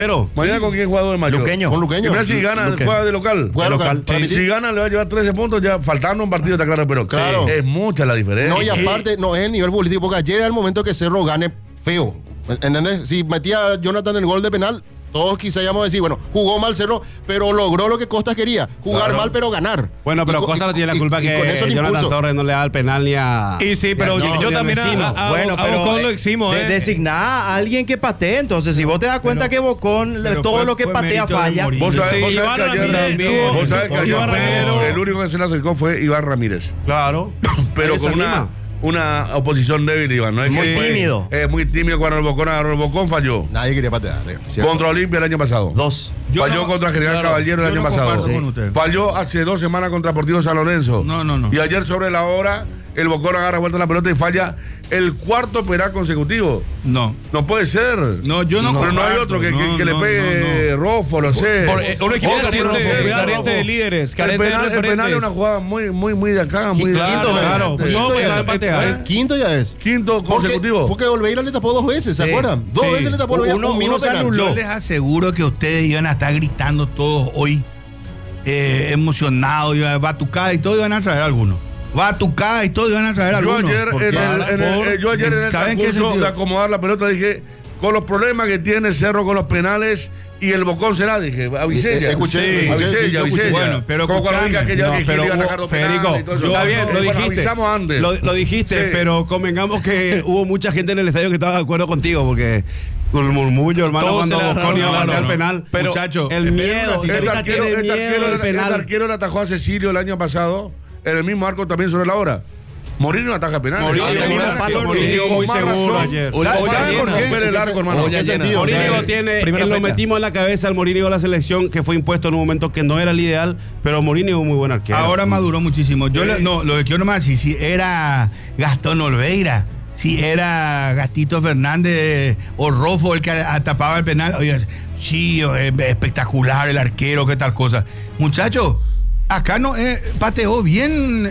Pero mañana con quién juega de mayor. Luqueño. Con Luqueño. Y mira, si gana, juega de local. Juega local. Y si gana, le va a llevar 13 puntos, ya faltando un partido, está claro, pero Claro. es mucha la diferencia. No, y aparte, no es el nivel futbolístico, porque ayer era el momento que Cerro gane feo. ¿Entendés? Si metía Jonathan el gol de penal, todos quizá íbamos a decir, bueno, jugó mal Cerro, pero logró lo que Costas quería. Jugar mal, pero ganar. Bueno, pero Costa no tiene la culpa que con eso el Jonathan impulso. Torres no le da el penal ni a... Y sí, pero No, yo ni también vecino. a Bueno, pero Bocón lo eximo, designá a alguien que patee. Entonces, si vos te das cuenta que Bocón, pero todo fue- lo que fue patea mérito de falla. Mourinho. Vos sabés, Sí, vos sabés Iván que ayer, Ramírez también. vos sabés que ayer Iván Ramírez. el único que se le acercó fue Iván Ramírez. Claro. Pero Ahí con se anima. una oposición débil, Iván. No es Muy que fue- tímido. muy tímido cuando el Bocón agarró. El Bocón falló. Nadie quería patear. ¿cierto? Contra Olimpia el año pasado. 2. Yo Falló no- contra General claro, Caballero el yo año no pasado. comparto con usted. Falló hace 2 semanas contra Deportivo San Lorenzo. No. Y ayer sobre la hora, el Bocón agarra vuelta la pelota y falla el cuarto penal consecutivo. No. No puede ser. No, yo no Pero no hay comparto. otro que No, le no, pegue Rofo, lo sé. Un equipo Ojo, carente, Rofo, carente de líderes, El carente de penal es referentes. una jugada muy de acá, muy Quinto, claro. de- No, pues, ya sabe es. patear. El quinto ya es. Quinto consecutivo. Porque Olveira le tapó 2 veces, ¿se Sí. acuerdan? 2 Sí. veces le tapó Olveira. Uno- un mismo uno se penal. anuló. Yo les aseguro que ustedes iban a estar gritando todos hoy, emocionados, batucadas y todo, iban a traer algunos. Batucadas y todo, iban a traer Yo algunos. ayer Porque yo ayer en el ¿saben qué transcurso sentido? de acomodar la pelota dije, con los problemas que tiene Cerro con los penales y el Bocón será, dije, avisé ya. Escuché, Avisé ya. Bueno, pero como cuando escuchame. dije que ya No, que pero iba a hubo- atacar los Federico, penales y todo eso. está bien, lo Bueno, dijiste. avisamos antes. Lo dijiste, Sí. pero convengamos que hubo mucha gente en el estadio que estaba de acuerdo contigo, porque con el murmullo, hermano, Todos cuando se la Bocón iba a agarraron, patear el no. penal. Pero, Muchacho, el miedo. Este Cerita arquero, tiene miedo del este penal. arquero le atajó a Cecilio el año pasado, en el mismo arco también sobre la hora. Mourinho ataja penales. Mourinho, Con muy más seguro, razón, Mourinho con muy más seguro razón. ayer. ¿Sabe por qué? Romper el arco, hermano. Olla ¿Qué llena. sentido? Mourinho tiene, Primera lo fecha. metimos en la cabeza al Mourinho de la selección, que fue impuesto en un momento que no era el ideal, pero Mourinho es un muy buen arquero. ahora maduró muchísimo. Lo que quiero nomás decir, si era Gastón Olveira, si era Gastito Fernández o Rofo el que tapaba el penal, oye, sí, espectacular el arquero, qué tal cosa. Muchachos, acá no pateó bien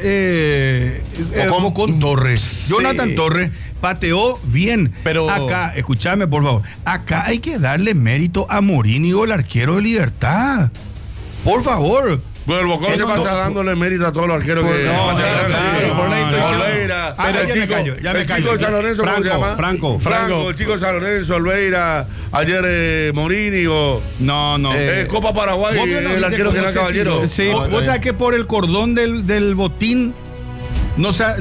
como con Torres. Sí. Jonathan Torres pateó bien. Pero- acá, escúchame por favor, acá hay que darle mérito a Mourinho, el arquero de Libertad. Por favor. Bueno, el Bocón se pasa dándole mérito a todos los arqueros que no, patean. por la intuición. Olveira, Ah, el ya me chico, callo, ya me el callo. chico de San Lorenzo, ¿cómo se llama? Franco. El chico de San Lorenzo, Olveira, ayer Mourinho, No. Copa Paraguay, Vos me lo el dijiste arquero con General ese Caballero. tiro. Sí. Vos sabés que por el cordón del botín no se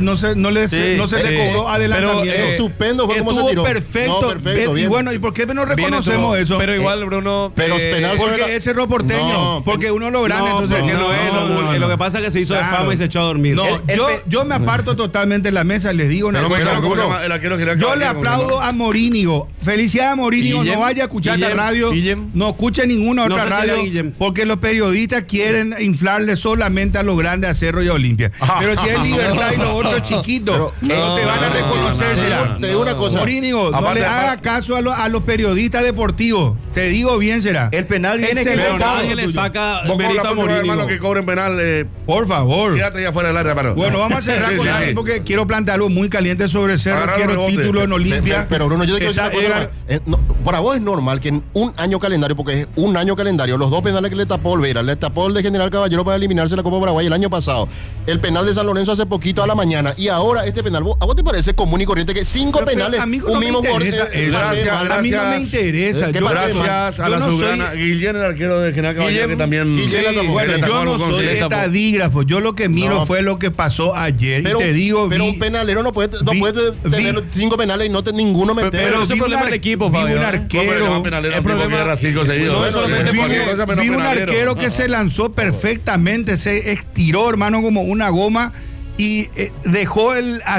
le cobró adelantamiento. pero, estupendo fue como se Estuvo tiró. perfecto. No, perfecto, y bien. bueno, ¿y por qué no Bien reconocemos estuvo. eso? Pero igual, Bruno. Pero penal sobre Porque la- es Cerro Porteño. No, porque uno lo grande, No, entonces. porque no es, lo que pasa es que se hizo de fama y se echó a dormir. No, yo me aparto totalmente en la mesa, les digo una ¿Cómo se cosa. llama? ¿Cómo se llama? El arquero General Yo le Caballero, ¿cómo se aplaudo llama? a Mourinho. Felicidades a Mourinho. Guillem, No vaya a escuchar esta Guillem, radio. Guillem. No escuche ninguna No otra sé si era radio. Guillem. Porque los periodistas quieren inflarle solamente a los grandes a Cerro y a Olimpia. Pero si es Libertad y los otros chiquitos, no te van a reconocer. será. Te digo una cosa. Mourinho, no Aparte- le haga caso a los periodistas deportivos. Te digo bien, será. El penal viene que Excelente. Pero nadie le saca Bocón, mérito la a próxima vez, hermano, Mourinho. que cobren penal, Por favor. quédate ya fuera del área, hermano. Bueno, vamos a cerrar Sí, con sí, algo sí. porque quiero plantear algo muy caliente sobre Cerro. Agarrar Quiero rebote. título en Olimpia. Pero Bruno, yo te quiero decir una cosa más. Para vos es normal que en un año calendario, porque es un año calendario, los 2 penales que le tapó Olveira, le tapó el de General Caballero para eliminarse la Copa Paraguay el año pasado, el penal de San Lorenzo hace poquito a la mañana, y ahora este penal, ¿a vos te parece común y corriente que 5 Pero, penales, amigo, un no me mismo jugador? interesa eso. Gracias, A mí no me gracias. interesa. ¿Qué Yo- pasa? Gracias a yo la no soy- soberana. Guillén, el arquero de General Caballero, Guillem, que también. Guillem la tapó. Bueno, le tapó yo a no Bocón, soy sí. estadígrafo. Yo lo que miro No. fue lo que pasó ayer. Pero, y te digo, pero vi- un penalero no puede tener vi- 5 penales y no ninguno meter. pero ese vi problema del equipo, vi Fabio, un ¿eh? arquero. El el problema- problema 5 seguidos. no es solamente vi porque- Vi un arquero que se lanzó perfectamente, se estiró, hermano, como una goma y dejó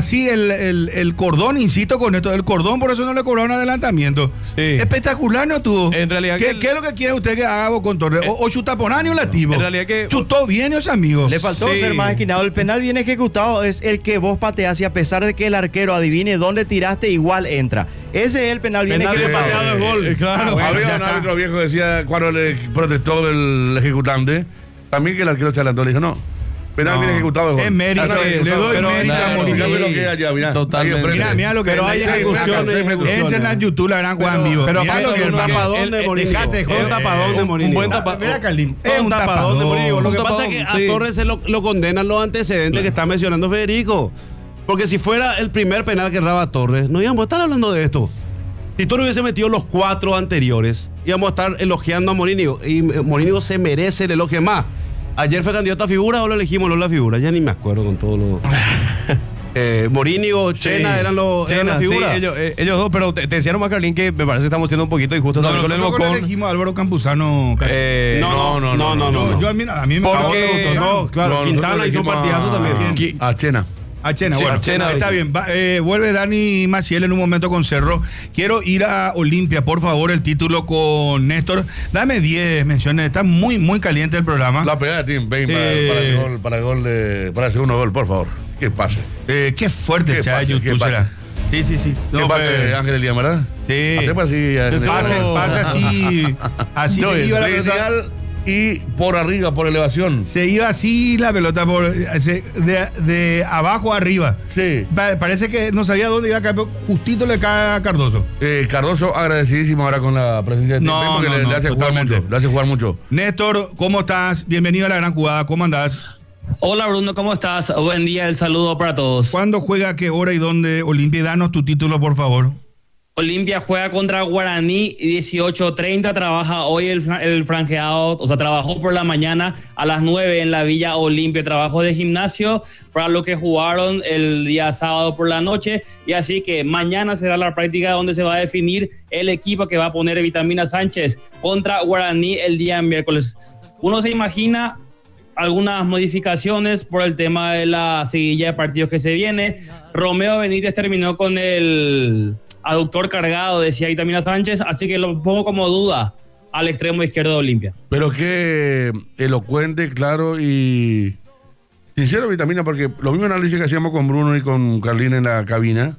el cordón, insisto con esto, el cordón, por eso no le cobraron adelantamiento. Sí. Espectacular, ¿no tuvo? En realidad ¿Qué, que- qué es lo que quiere usted que haga con Torres? O chuta por año lativo. En realidad que- Chutó bien esos amigos. Le faltó Sí. ser más esquinado. El penal bien ejecutado es el que vos pateás y a pesar de que el arquero adivine dónde tiraste, igual entra. Ese es el penal bien Penal ejecutado. pateado de gol. Claro. bueno, Había ya un está. árbitro viejo que decía, cuando le protestó el ejecutante, también que el arquero se adelantó, le dijo no. Penal bien ejecutado. Es mérito, le doy pero mérito a claro, Morini. Mira lo que hay allá, mira. Totalmente. Ahí enfrente. Mira lo que Pero hay ejecuciones, Entren a YouTube, la gran Juan vivo. Pero Mira pasa lo que que un hermano. tapadón de Morini. Dejate, Es un joder. tapadón de Morini. Un buen tapa- Mira, Carlín. Es un tapadón de Morini. Lo Un que pasa tapadón, es que a sí. Torres se lo condenan los antecedentes que está mencionando Federico. Porque si fuera el primer penal que erraba Torres, no íbamos a estar hablando de esto. Si Torres hubiese metido los 4 anteriores, íbamos a estar elogiando a Morínigo. Y Morínigo se merece el elogio más. Ayer fue candidato a figura o lo elegimos la figura. Ya ni me acuerdo con todo lo. Morínigo, Chena eran las Chena, sí, figuras. ellos dos, pero te decía nomás, Carlín, que me parece que estamos siendo un poquito injustos también con el Nosotros Bocón. elegimos a Álvaro Campuzano. No. Yo a mí me Porque- No, claro, No, Quintana nosotros hizo un elegimos partidazo también. A Chena. A Chena, Sí, bueno, a Chena, está sí. bien. Vuelve Dani Maciel en un momento con Cerro. Quiero ir a Olimpia, por favor, el título con Néstor. Dame 10 menciones. Está muy, muy caliente el programa. La pegada de Tim Payne para el segundo gol, por favor. Que pase. Qué fuerte, ¿Qué Chayo. pase? ¿Qué tú serás. pase? Sí. ¿Qué pase, Ángel Elías, verdad? Sí. Hacemos así. Pasa así. Así se iba la pelota. Lineal y por arriba, por elevación. Se iba así la pelota de abajo a arriba. Sí. Parece que no sabía dónde iba a caer, pero justito le cae a Cardoso. Cardoso agradecidísimo ahora con la presencia de Tim No, Payne porque no, le hace jugar totalmente. mucho. Le hace jugar mucho. Néstor, ¿cómo estás? Bienvenido a la gran jugada. ¿Cómo andás? Hola Bruno, ¿cómo estás? Buen día, el saludo para todos. ¿Cuándo juega, qué hora y dónde Olimpia? Danos tu título, por favor. Olimpia juega contra Guaraní 18:30, trabaja hoy el franjeado, o sea, trabajó por la mañana a las 9 en la Villa Olimpia, trabajo de gimnasio para lo que jugaron el día sábado por la noche, y así que mañana será la práctica donde se va a definir el equipo que va a poner Vitamina Sánchez contra Guaraní el día miércoles. Uno se imagina algunas modificaciones por el tema de la seguilla de partidos que se viene. Romeo Benítez terminó con el aductor cargado, decía Vitamina Sánchez, así que lo pongo como duda al extremo izquierdo de Olimpia. Pero qué elocuente, claro y sincero Vitamina, porque lo mismo análisis que hacíamos con Bruno y con Carlín en la cabina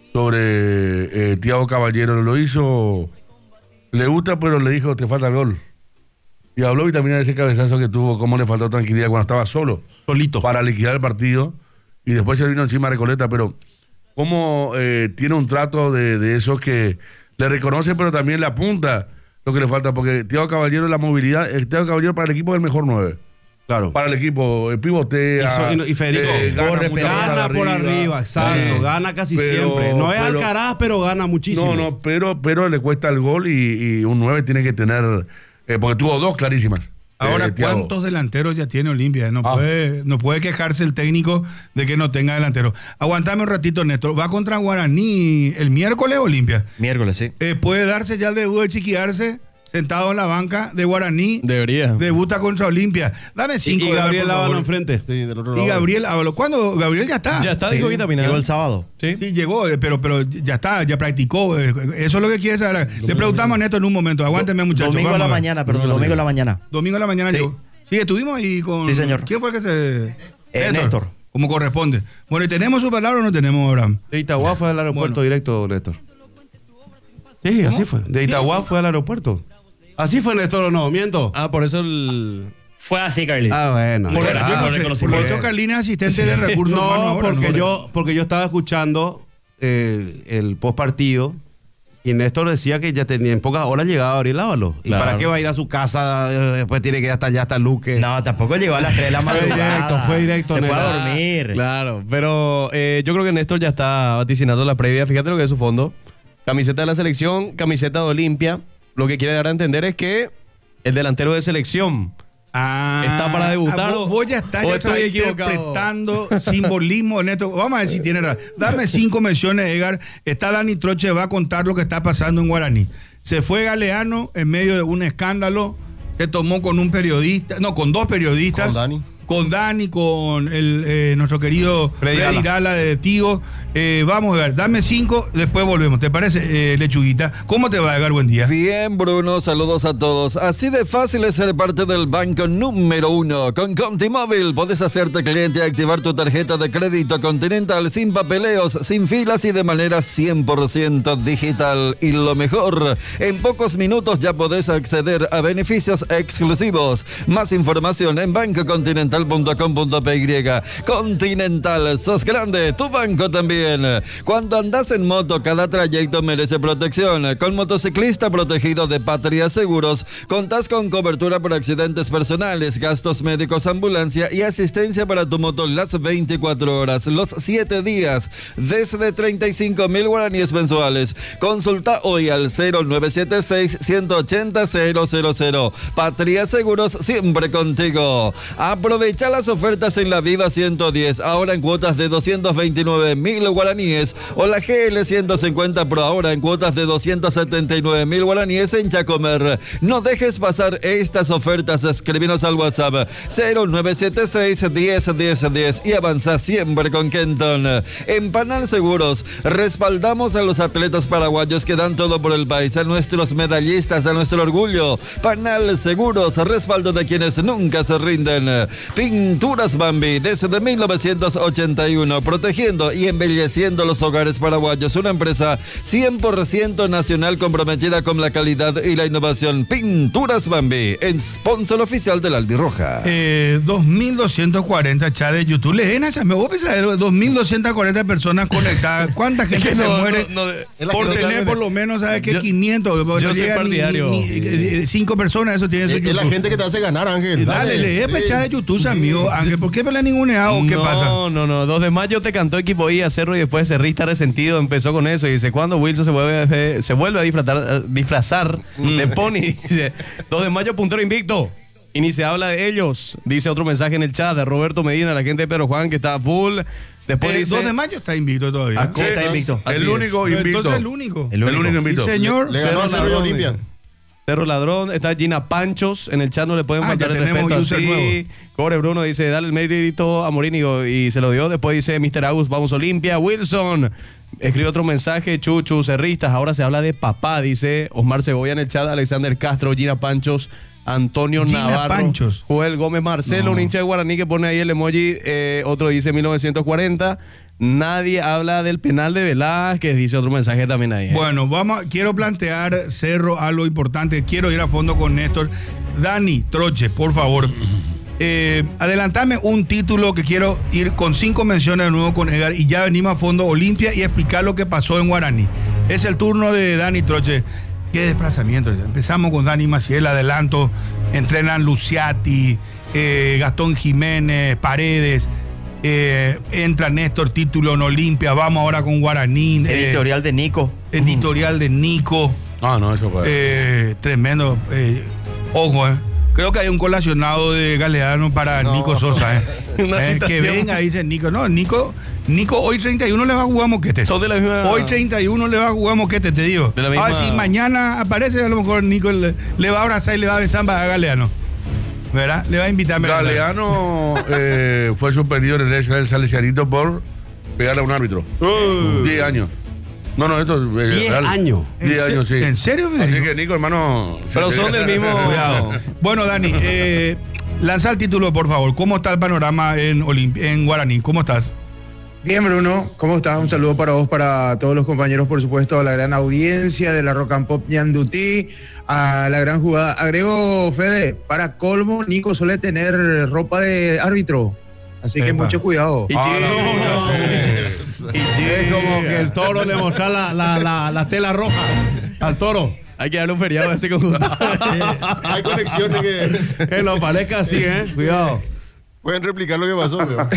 sobre Thiago Caballero, lo hizo, le gusta, pero le dijo, te falta el gol. Y habló Vitamina de ese cabezazo que tuvo, cómo le faltó tranquilidad cuando estaba solo. Solito. Para liquidar el partido. Y después se vino encima Recoleta, pero cómo tiene un trato de esos que le reconoce, pero también le apunta lo que le falta. Porque Thiago Caballero, la movilidad, Thiago Caballero para el equipo es el mejor 9. Claro. Para el equipo, pivotea. Y Federico corre, gana por arriba, exacto, gana casi siempre. No es Alcaraz, pero gana muchísimo. Pero le cuesta el gol y un 9 tiene que tener, porque tuvo 2 clarísimas. Ahora, Thiago. ¿cuántos delanteros ya tiene Olimpia? No puede quejarse el técnico de que no tenga delantero. Aguantame un ratito, Néstor. Va contra Guaraní el miércoles, Olimpia. Miércoles, sí. ¿Puede darse ya el debut de Chiquiarse sentado en la banca de Guaraní? Debería. Debuta contra Olimpia. Dame 5. Y Gabriel Ábalo enfrente. Sí, del otro Y lado. Gabriel Ábalo. ¿Cuándo? Gabriel ya está. Ya está, Sí, dijo Vitamina. llegó el sábado. Sí. Sí, llegó, pero ya está, ya practicó. Eso es lo que quiere saber. Le preguntamos a Néstor en un momento. Aguánteme, muchachos. Domingo a Vamos la a ver. mañana, perdón, domingo a la mañana. Domingo a la mañana Sí. llegó. Sí, estuvimos ahí con... Sí, señor. ¿Quién fue el que se...? Néstor. Como corresponde. Bueno, ¿y tenemos su palabra o no tenemos, Abraham? De Itagua fue al aeropuerto Bueno. directo, Néstor. Sí, así fue. De Itagua fue al aeropuerto. Así fue, Néstor, ¿o no? ¿Miento? Ah, por eso el... Fue así, Carly. Ah, bueno. Por Yo yo no no sé, sé, reconocimiento. porque Carlín es asistente de recursos humanos No, ahora, porque yo estaba escuchando el post partido y Néstor decía que ya tenía en pocas horas llegaba Gabriel Ábalo. ¿Y Claro. para qué va a ir a su casa? Después tiene que ir hasta allá, hasta Luque. No, tampoco llegó a las 3 de la madrugada. Fue directo, Se fue nena. a dormir. Claro, pero yo creo que Néstor ya está vaticinando la previa. Fíjate lo que es su fondo. Camiseta de la selección, camiseta de Olimpia. Lo que quiere dar a entender es que el delantero de selección está para debutar vos ya estás o ya estoy estás equivocado. interpretando simbolismo, Néstor. Vamos a ver si tiene razón. Dame 5 menciones, Edgar. Está Dani Troche, va a contar lo que está pasando en Guaraní. Se fue Galeano en medio de un escándalo. Se tomó con un periodista, no, con 2 periodistas. Con Dani. Con Dani, con nuestro querido Freddy Gala de Tigo. Vamos a ver, dame 5, después volvemos. ¿Te parece, Lechuguita? ¿Cómo te va, Edgar? Buen día. Bien, Bruno, saludos a todos. Así de fácil es ser parte del banco número 1. Con Contimóvil podés hacerte cliente y activar tu tarjeta de crédito Continental sin papeleos, sin filas y de manera 100% digital. Y lo mejor, en pocos minutos ya podés acceder a beneficios exclusivos. Más información en bancocontinental.com.py. Continental, sos grande, tu banco también. Cuando andas en moto, cada trayecto merece protección. Con Motociclista Protegido de Patria Seguros, contás con cobertura por accidentes personales, gastos médicos, ambulancia y asistencia para tu moto las 24 horas, los 7 días, desde 35.000 guaraníes mensuales. Consulta hoy al 0976-180-000. Patria Seguros, siempre contigo. Aprovecha las ofertas en la Viva 110, ahora en cuotas de 229.000 guaraníes, o la GL 150 Pro ahora en cuotas de 279.000 guaraníes en Chacomer. No dejes pasar estas ofertas. Escríbenos al WhatsApp 0976 10 10 10 y avanza siempre con Kenton. En Panal Seguros respaldamos a los atletas paraguayos que dan todo por el país, a nuestros medallistas, a nuestro orgullo. Panal Seguros, respaldo de quienes nunca se rinden. Pinturas Bambi, desde 1981, protegiendo y embelleciendo los hogares paraguayos. Una empresa 100% nacional comprometida con la calidad y la innovación. Pinturas Bambi, sponsor oficial de la Albirroja. 2.240 chats de YouTube. Leen esa, me voy a pensar, 2.240 personas conectadas. ¿Cuánta gente se muere por tener por lo menos, sabes qué? 500. Yo soy partidario. 5 personas, eso tiene su Es la gente que te hace ganar, Ángel. Dale, lee chat de YouTube, amigo. Ángel, ¿por qué pelea ninguneado? ¿Qué pasa? No. 2 de mayo te cantó Equipo I a Cerro y después Cerrista está resentido. Empezó con eso y dice, ¿cuándo Wilson se vuelve a disfrazar de Pony? Dice, 2 de mayo puntero invicto. Y ni se habla de ellos. Dice otro mensaje en el chat de Roberto Medina, la gente de Pedro Juan, que está full. Después dice, 2 de mayo está invicto todavía. Sí, está invicto. El único invicto. Entonces el único. El único invicto. Sí, señor. Le ganó a Cerro y Olimpia. Cerro Ladrón, está Gina Panchos, en el chat no le pueden faltar ya el tenemos respeto user así. nuevo. Cobre Bruno dice, dale el mérito a Morín y se lo dio. Después dice Mr. Agus, vamos Olimpia. Wilson, escribe otro mensaje, Chuchu, Cerristas, ahora se habla de papá, dice Osmar Segovia en el chat, Alexander Castro, Gina Panchos, Antonio Gina Navarro, Panchos. Joel Gómez Marcelo, un hincha de Guaraní que pone ahí el emoji, otro dice 1940. Nadie habla del penal de Velázquez, dice otro mensaje también ahí. Bueno, quiero plantear, Cerro, algo importante. Quiero ir a fondo con Néstor. Dani Troche, por favor. Adelantame un título que quiero ir con 5 menciones de nuevo con Edgar y ya venimos a fondo Olimpia y explicar lo que pasó en Guaraní. Es el turno de Dani Troche. Qué desplazamiento. Empezamos con Dani Maciel, adelanto. Entrenan Luciati, Gastón Jiménez, Paredes. Entra Néstor, título en Olimpia. Vamos ahora con Guaraní. Editorial de Nico. Editorial de Nico. No, eso fue. Tremendo. Ojo, creo que hay un colacionado de Galeano para Nico Sosa. Una Que citación. venga, dice Nico. No, Nico hoy 31 le va a jugar Moquete. Son de la misma... Hoy 31 le va a jugar Moquete, te digo. De la misma- Si mañana aparece, a lo mejor Nico le va a abrazar y le va a besar a Galeano. ¿Verdad? Le va a invitar a merendar. Galeano fue suspendido en el del Salesianito por pegarle a un árbitro. 10 años. No, esto es 10 real. años. 10 años, sí. ¿En serio, Así Federico? que, Nico, hermano. Pero son del mismo... Cuidado. Bueno, Dani, lanza el título, por favor. ¿Cómo está el panorama en Guaraní? ¿Cómo estás? Bien, Bruno, ¿cómo estás? Un saludo para vos, para todos los compañeros, por supuesto, a la gran audiencia de la Rock and Pop Ñandutí, a la gran jugada. Agrego, Fede, para colmo, Nico suele tener ropa de árbitro, así que Epa. mucho cuidado. Y Ah, Chile- Es como que el toro le mostrara la tela roja al toro. Hay que darle un feriado a ese conjunto. Hay conexiones que Lo parezca así, cuidado. pueden replicar lo que pasó. Pero,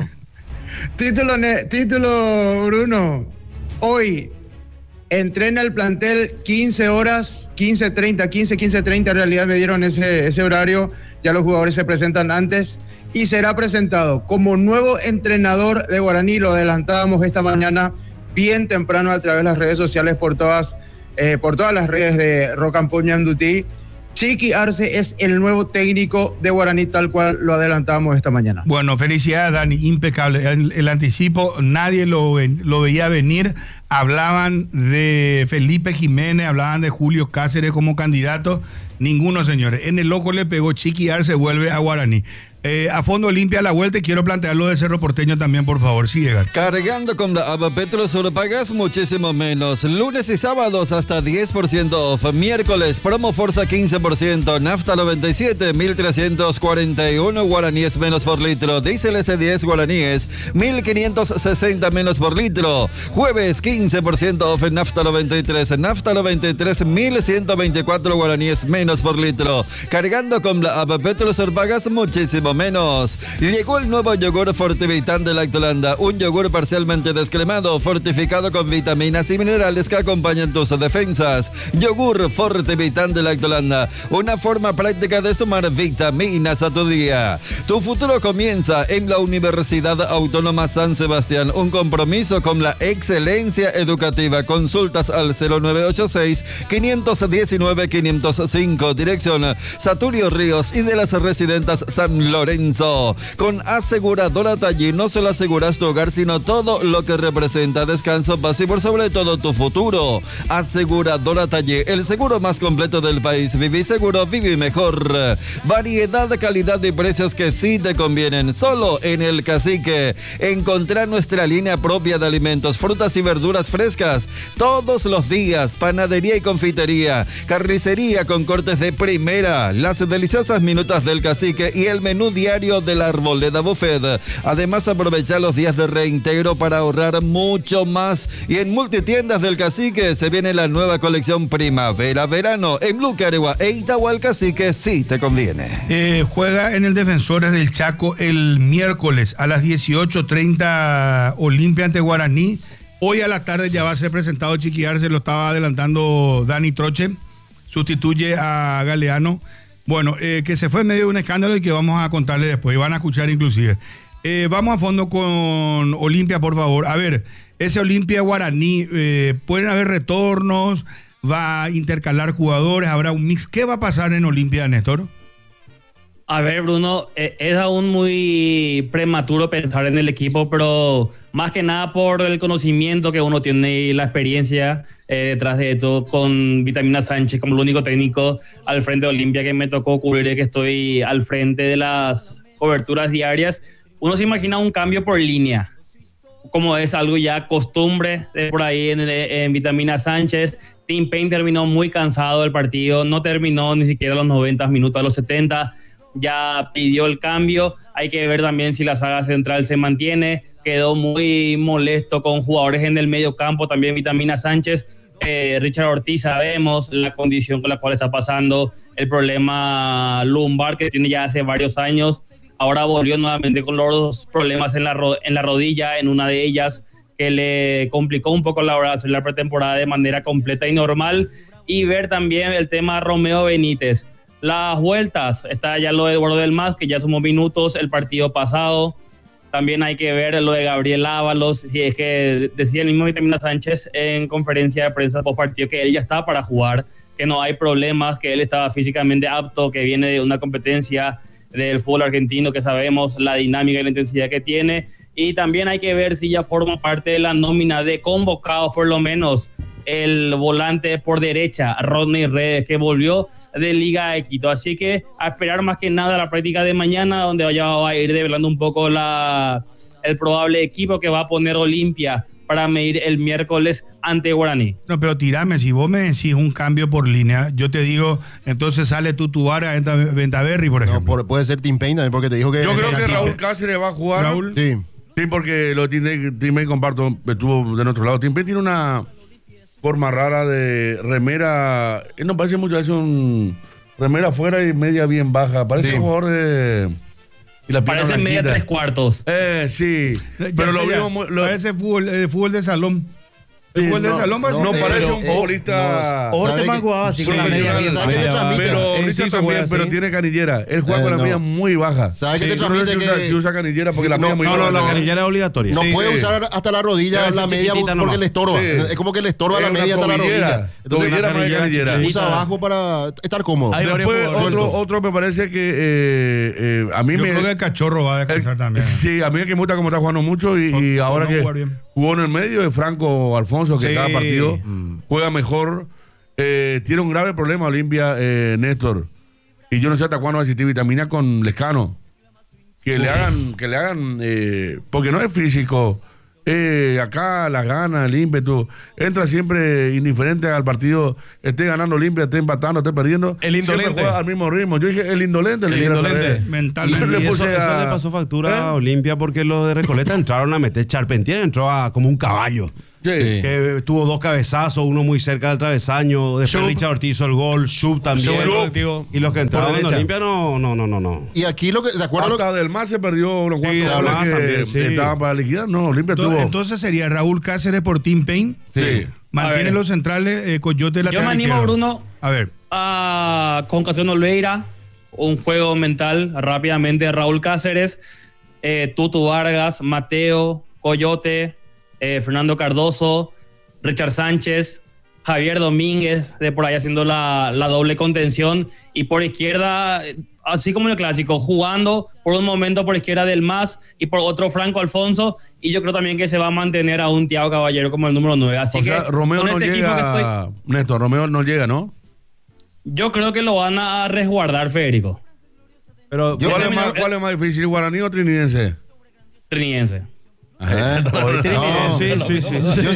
Título, Bruno. Hoy entrena el plantel 15 horas, 15:30 en realidad me dieron ese horario. Ya los jugadores se presentan antes y será presentado como nuevo entrenador de Guaraní. Lo adelantábamos esta mañana bien temprano a través de las redes sociales por todas las redes de Rock and Pop Ñandutí. Chiqui Arce es el nuevo técnico de Guaraní, tal cual lo adelantábamos esta mañana. Bueno, felicidades, Dani, impecable. El anticipo nadie lo veía venir. Hablaban de Felipe Jiménez, hablaban de Julio Cáceres como candidato. Ninguno, señores. En el ojo le pegó Chiqui Arce, vuelve a Guaraní. A fondo limpia la vuelta y quiero plantear lo de Cerro Porteño también, por favor. Sí, Edgar. Cargando con la app Petrosur pagas muchísimo menos. Lunes y sábados hasta 10% off. Miércoles, promo Forza 15%. Nafta 97, 1.341 guaraníes menos por litro. Diesel S10 guaraníes, 1.560 menos por litro. Jueves, 15% off en Nafta 93. Nafta 93, 1.124 guaraníes menos por litro. Cargando con la app Petrosur pagas muchísimo menos. Llegó el nuevo yogur Fortivitan de Lactolanda, un yogur parcialmente descremado, fortificado con vitaminas y minerales que acompañan tus defensas. Yogur Fortivitan de Lactolanda, una forma práctica de sumar vitaminas a tu día. Tu futuro comienza en la Universidad Autónoma San Sebastián, un compromiso con la excelencia educativa. Consultas al 0986-519-505, dirección Saturio Ríos y de las Residentas San Lorenzo. Con Aseguradora Tallí no solo aseguras tu hogar, sino todo lo que representa descanso, paz y por sobre todo tu futuro. Aseguradora Tallí, el seguro más completo del país. Viví seguro, viví mejor. Variedad, calidad y precios que sí te convienen. Solo en El Cacique. Encontrar nuestra línea propia de alimentos, frutas y verduras frescas todos los días. Panadería y confitería. Carnicería con cortes de primera. Las deliciosas minutas del Cacique y el menú diario de la Arboleda Buffet. Además, aprovecha los días de reintegro para ahorrar mucho más. Y en Multitiendas del Cacique se viene la nueva colección Primavera-Verano. En Luque, Aregua e Itahual Cacique sí te conviene. Juega en el Defensores del Chaco el miércoles a las 18:30 Olimpia ante Guaraní. Hoy a la tarde ya va a ser presentado Chiqui Arce, lo estaba adelantando Dani Troche. Sustituye a Galeano. Bueno, que se fue en medio de un escándalo y que vamos a contarle después, y van a escuchar inclusive. Vamos a fondo con Olimpia, por favor. A ver, ese Olimpia Guaraní, ¿pueden haber retornos? ¿Va a intercalar jugadores? ¿Habrá un mix? ¿Qué va a pasar en Olimpia, Néstor? A ver, Bruno, es aún muy prematuro pensar en el equipo, pero más que nada por el conocimiento que uno tiene y la experiencia detrás de esto, con Vitamina Sánchez como el único técnico al frente de Olimpia que me tocó cubrir, y que estoy al frente de las coberturas diarias. Uno se imagina un cambio por línea, como es algo ya costumbre de por ahí en Vitamina Sánchez. Tim Payne terminó muy cansado del partido, no terminó ni siquiera los 90 minutos, a los 70 ya pidió el cambio. Hay que ver también si la saga central se mantiene. Quedó muy molesto con jugadores en el medio campo, también Vitamina Sánchez. Richard Ortiz, sabemos la condición con la cual está pasando, el problema lumbar que tiene ya hace varios años. Ahora volvió nuevamente con los problemas en la rodilla, en una de ellas, que le complicó un poco la hora de hacer la pretemporada de manera completa y normal. Y ver también el tema Romeo Benítez. Las vueltas, está ya lo de Eduardo del Mas, que ya sumó minutos el partido pasado. También hay que ver lo de Gabriel Ábalos, si es que decía el mismo Vitamina Sánchez en conferencia de prensa post partido que él ya está para jugar, que no hay problemas, que él estaba físicamente apto, que viene de una competencia del fútbol argentino, que sabemos la dinámica y la intensidad que tiene. Y también hay que ver si ya forma parte de la nómina de convocados, por lo menos el volante por derecha, Rodney Redes, que volvió de Liga de Quito. Así que a esperar más que nada la práctica de mañana, donde va a ir develando un poco el probable equipo que va a poner Olimpia para medir el miércoles ante Guaraní. No, pero tirame, si vos me decís un cambio por línea, yo te digo, entonces sale Tutuara, Ventaverri, por ejemplo. No, puede ser Tim Payne también, porque te dijo que... Yo creo que Raúl Cáceres va a jugar. ¿Raúl? Sí. Sí, porque lo Tim Payne, comparto, estuvo de nuestro lado. Tim Payne tiene una forma rara de remera, no parece mucho, es un remera afuera y media bien baja, parece un jugador de... Y la parece media 3/4. Sí, pero lo vimos... Parece fútbol de salón. El fútbol de no, salón, no, No parece pero- un futbolista. Orteman que- jugaba así con la sí, media. ¿sabe bien. qué te transmite? Pero Sí, Richard se también, juega pero así. tiene canillera. Él juega con la no. media muy baja. ¿Sabe qué te Yo no sé transmite? si usa, Que- si usa canillera porque Sí, la media muy No, baja. la canillera es obligatoria. No Sí, puede sí. usar hasta la rodilla Debe ser la media chiquitita porque nomás. le estorba. Sí. Es como que le estorba Es la una media hasta la tobillera. rodilla. Entonces Tobillera más de canillera canillera. chiquitita. usa abajo para estar cómodo. Hay varios Después jugadores. otro me parece que a mí Yo me... creo que el cachorro va a descansar también. Sí, a mí es que me gusta cómo está jugando mucho y Por ahora no que jugar bien. jugó en el medio de Franco Alfonso, que Sí. cada partido juega mejor. Tiene un grave problema Olimpia, Néstor. Y yo no sé hasta cuándo va a existir vitamina con Lescano. Que le hagan, porque no es físico. Acá las ganas, el ímpetu. Entra siempre indiferente al partido, esté ganando Olimpia, esté empatando, esté perdiendo. El indolente. Siempre juega al mismo ritmo. Yo dije el indolente. El le dije la otra indolente. vez. Mentalmente. Le Y eso, puse eso a- le pasó factura ¿Eh? a Olimpia porque los de Recoleta entraron a meter. Charpentier entró como un caballo. Sí. Que tuvo 2 cabezazos, uno muy cerca del travesaño. Después Richard Ortiz hizo el gol, Schub también. Schub, colectivo. Y los que entraron Por en derecha. Olimpia no. Y aquí lo que, de acuerdo a lo Hasta del Mar se perdió unos cuantos Del goles Mar que también, sí. estaban para liquidar. No, Olimpia tuvo. Entonces sería Raúl Cáceres por Team Pain. Sí. Mantiene A ver. los centrales, Coyote Yo lateral me animo, izquierdo. Bruno, A ver. con Ocasión Olveira, un juego mental rápidamente. Raúl Cáceres, Tutu Vargas, Mateo, Coyote, Fernando Cardoso, Richard Sánchez, Javier Domínguez, de por ahí haciendo la doble contención. Y por izquierda, así como en el clásico, jugando por un momento por izquierda del MAS y por otro Franco Alfonso. Y yo creo también que se va a mantener a un Thiago Caballero como el número 9. Así O sea, que Romeo con no este equipo que estoy, llega. Néstor, Romeo no llega, ¿no? yo creo que lo van a resguardar, Federico. Pero ¿Cuál termino- es más difícil, guaraní o trinidense? Trinidense. No. sí. Yo sí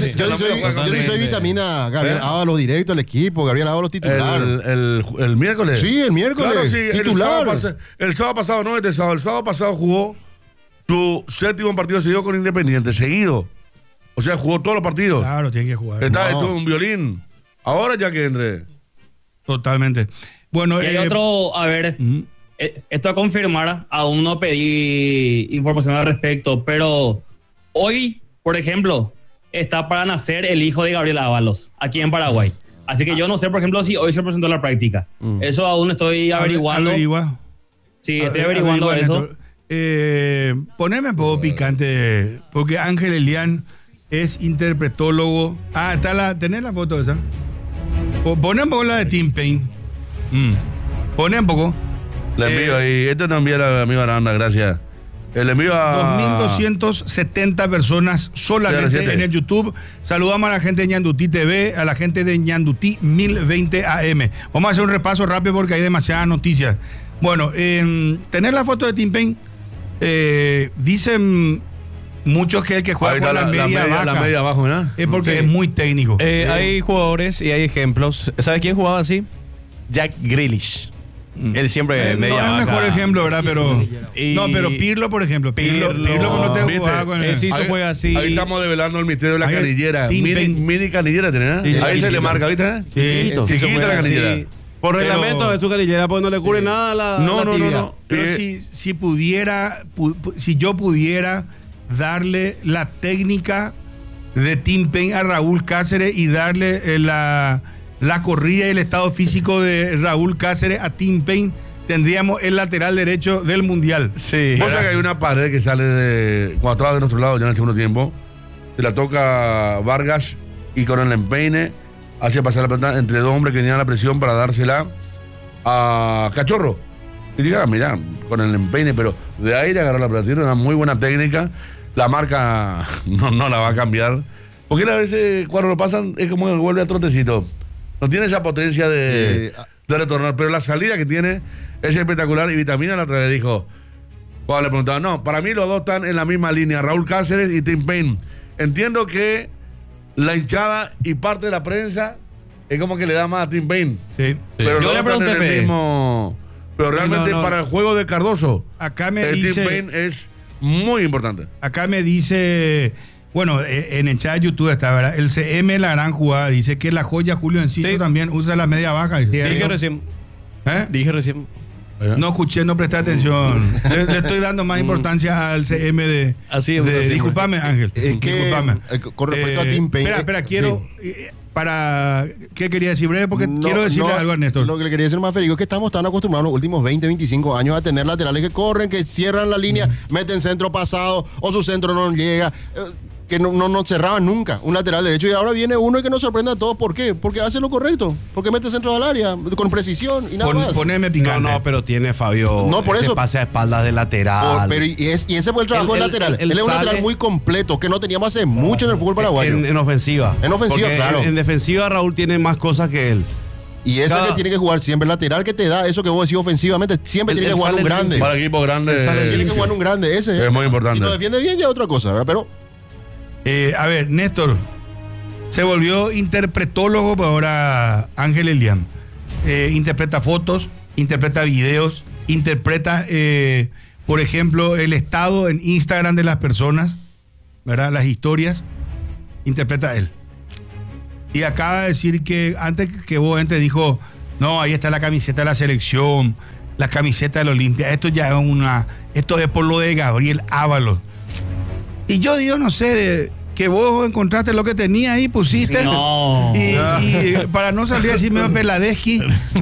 soy vitamina Gabriel Ábalos directo al equipo, Gabriel Ábalos titular. El miércoles. Sí, el miércoles, Claro, sí. titular. El sábado pasado, no este sábado. El sábado pasado jugó su 7º partido seguido con Independiente, seguido. O sea, jugó todos los partidos. Claro, tiene que jugar. Estuvo en un violín. Ahora ya que entre. Totalmente. Bueno, Y hay otro, a ver, esto a confirmar, aún no pedí información al respecto, pero hoy, por ejemplo, está para nacer el hijo de Gabriel Ábalos, aquí en Paraguay. Así que yo no sé, por ejemplo, si hoy se presentó la práctica. Eso aún estoy averiguando. Averigua. Sí, estoy averiguando Averigua, eso. Néstor. Poneme un poco picante, porque Ángel Elián es interpretólogo. ¿Tenés la foto esa? Poné un poco la de Team Pain. Poné un poco. Le envío ahí. Esto no envía a mi Aranda, gracias. Le envío a. 2.270 personas solamente CR7. en el YouTube. Saludamos a la gente de Ñandutí TV, a la gente de Ñandutí 1020 AM. Vamos a hacer un repaso rápido porque hay demasiadas noticias. Bueno, tener la foto de Tim Payne, dicen muchos que el que juega Ahí con está la media baja la media abajo, ¿verdad? es porque Sí. es muy técnico. Hay jugadores y hay ejemplos. ¿Sabes quién jugaba así? Jack Grealish. Él siempre No media es el baja. mejor ejemplo, ¿verdad? Pero Y- no, pero Pirlo, por ejemplo. Pirlo no te ¿viste? jugaba con Sí, el... se juega así. Ahí estamos develando el misterio de la Ahí, canillera. Tim Mini, Payne. mini canillera tenés, ¿eh? Sí, Ahí se chiquitito. le marca, ¿viste? Sí. Sí, se Chiquita juega la canillera. así. Por Pero- reglamento de su canillera, pues no le cubre nada a la. No, la no, tibia. no. Pero si pudiera, si yo pudiera darle la técnica de Tim Payne a Raúl Cáceres y darle la corrida y el estado físico de Raúl Cáceres a Tim Payne, tendríamos el lateral derecho del Mundial. Sí. Vos sabés que hay una pared que sale de. Cuando estaba de nuestro lado ya en el segundo tiempo. Se la toca Vargas y con el empeine hace pasar la pelota entre dos hombres que tenían la presión para dársela a Cachorro. Y diga, mira, con el empeine, pero de aire agarró la pelota. Tiene una muy buena técnica. La marca no la va a cambiar. Porque él a veces cuando lo pasan es como que vuelve a trotecito. No tiene esa potencia de retornar. Pero la salida que tiene es espectacular. Y Vitamina la otra vez dijo, cuando le preguntaban, no, para mí los dos están en la misma línea, Raúl Cáceres y Tim Payne. Entiendo que la hinchada y parte de la prensa es como que le da más a Tim Payne. Sí. Pero Yo no le están pregunté, en el Fede. mismo. Pero realmente No. para el juego de Cardoso, Acá me el Tim dice... Payne es muy importante. Acá me dice, bueno, en el chat de YouTube está, ¿verdad? El CM, la gran jugada, dice que la joya Julio Enciso Sí. también usa la media baja. Dice. Dije recién. ¿Eh? Dije recién. No escuché, no presté atención. Le estoy dando más importancia al CM de... Así es. Disculpame, Ángel. Disculpame. Con respecto a Tim Payne... Espera, quiero... ¿Qué quería decir breve? Porque quiero decirle algo a Néstor. Lo que le quería decir más, Federico, es que estamos tan acostumbrados los últimos 20, 25 años a tener laterales que corren, que cierran la línea, meten centro pasado, o su centro no llega, que no cerraban nunca un lateral derecho. Y ahora viene uno y que nos sorprende a todos. ¿Por qué? Porque hace lo correcto. Porque mete centro al área, con precisión y nada más. Poneme picante. No, pero tiene Fabio. No, por eso. Pase a espaldas de lateral. Y ese fue el trabajo del lateral. Él es un lateral muy completo, que no teníamos hace mucho en el fútbol paraguayo. En ofensiva. En ofensiva, porque claro. En defensiva, Raúl tiene más cosas que él. Y ese que tiene que jugar siempre, el lateral que te da eso que vos decís ofensivamente, siempre tiene que jugar un grande. Para equipos grandes. Tiene que jugar un grande, ese es muy importante. Si no defiende bien ya es otra cosa, ¿verdad? Pero... a ver, Néstor, se volvió interpretólogo, pero ahora Ángel Elian. Interpreta fotos, interpreta videos, interpreta, por ejemplo, el estado en Instagram de las personas, ¿verdad? Las historias, interpreta él. Y acaba de decir que antes que vos entres dijo, no, ahí está la camiseta de la selección, la camiseta de la Olimpia, esto ya es esto es por lo de Gabriel Ábalos. Y yo digo, no sé, que vos encontraste lo que tenía ahí, pusiste. No. Y para no salir así medio peladesqui,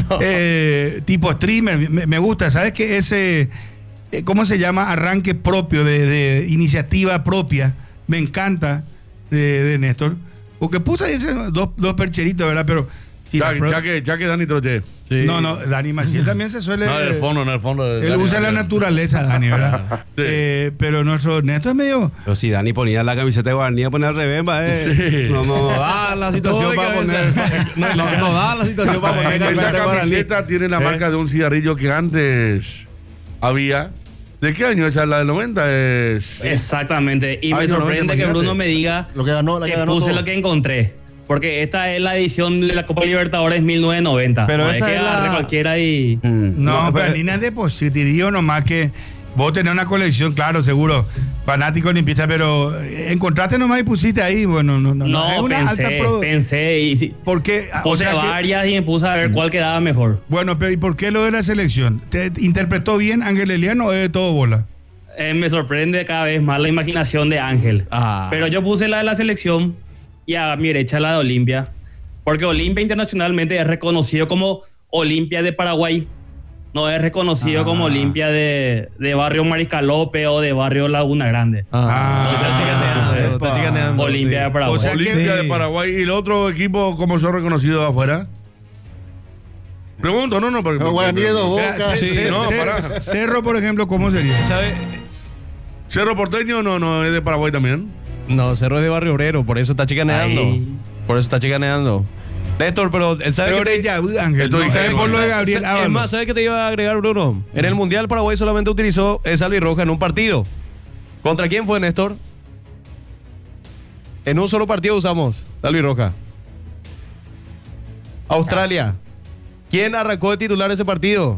tipo streamer, me gusta. ¿Sabes qué? Ese, ¿cómo se llama? Arranque propio, de iniciativa propia. Me encanta de Néstor. Porque puse ahí dos percheritos, ¿verdad? Pero... Ya que Dani Troche. Sí. No, Dani Maciel también se suele... No, en el fondo. Él usa la naturaleza, Dani, ¿verdad? Sí. Pero nuestro Néstor es medio... Pero si Dani ponía la camiseta de Guarani a poner al revés, Sí. no da la situación para poner. No da la situación para poner Esa camiseta tiene la marca de un cigarrillo que antes había. ¿De qué año? ¿Esa es la del 90? Exactamente. Y me no, sorprende que imagínate. Bruno me diga Lo que ganó, la que ganó puse todo. lo que encontré. Porque esta es la edición de la Copa Libertadores 1990. Pero no esa es que es la- agarre cualquiera y... No, pero Nina es de positivo nomás que vos tenés una colección, claro, seguro, fanático olimpista, pero encontraste nomás y pusiste ahí, bueno, no. No, es una pensé y sí, porque, puse varias y me puse a ver cuál quedaba mejor. bueno, pero ¿y por qué lo de la selección? ¿Te interpretó bien Ángel Eliano o es de todo bola? Me sorprende cada vez más la imaginación de Ángel. Pero yo puse la de la selección y a mi derecha la de Olimpia. Porque Olimpia internacionalmente es reconocido como Olimpia de Paraguay. No es reconocido como Olimpia de Barrio Mariscalope o de Barrio Laguna Grande. Está chicaneando. Olimpia de Paraguay. O sea, Olimpia de Paraguay. ¿Y el otro equipo cómo son reconocidos afuera? Pregunto, no, porque... Guaraní de Dos Bocas. pará. Cerro, por ejemplo, ¿cómo sería? ¿Sabe? Cerro Porteño no es de Paraguay también. No, Cerro es de Barrio Obrero, por eso está chicaneando. Ay. Por eso está chicaneando. Néstor, pero él sabe Pero que déjà vu, Ángel. Estoy ¿Sabe diciendo, por lo de Gabriel es Ábalos? más, ¿sabes qué te iba a agregar, Bruno? En el Mundial Paraguay solamente utilizó esa albirroja en un partido. ¿Contra quién fue, Néstor? En un solo partido usamos la albirroja. Australia. ¿Quién arrancó de titular ese partido?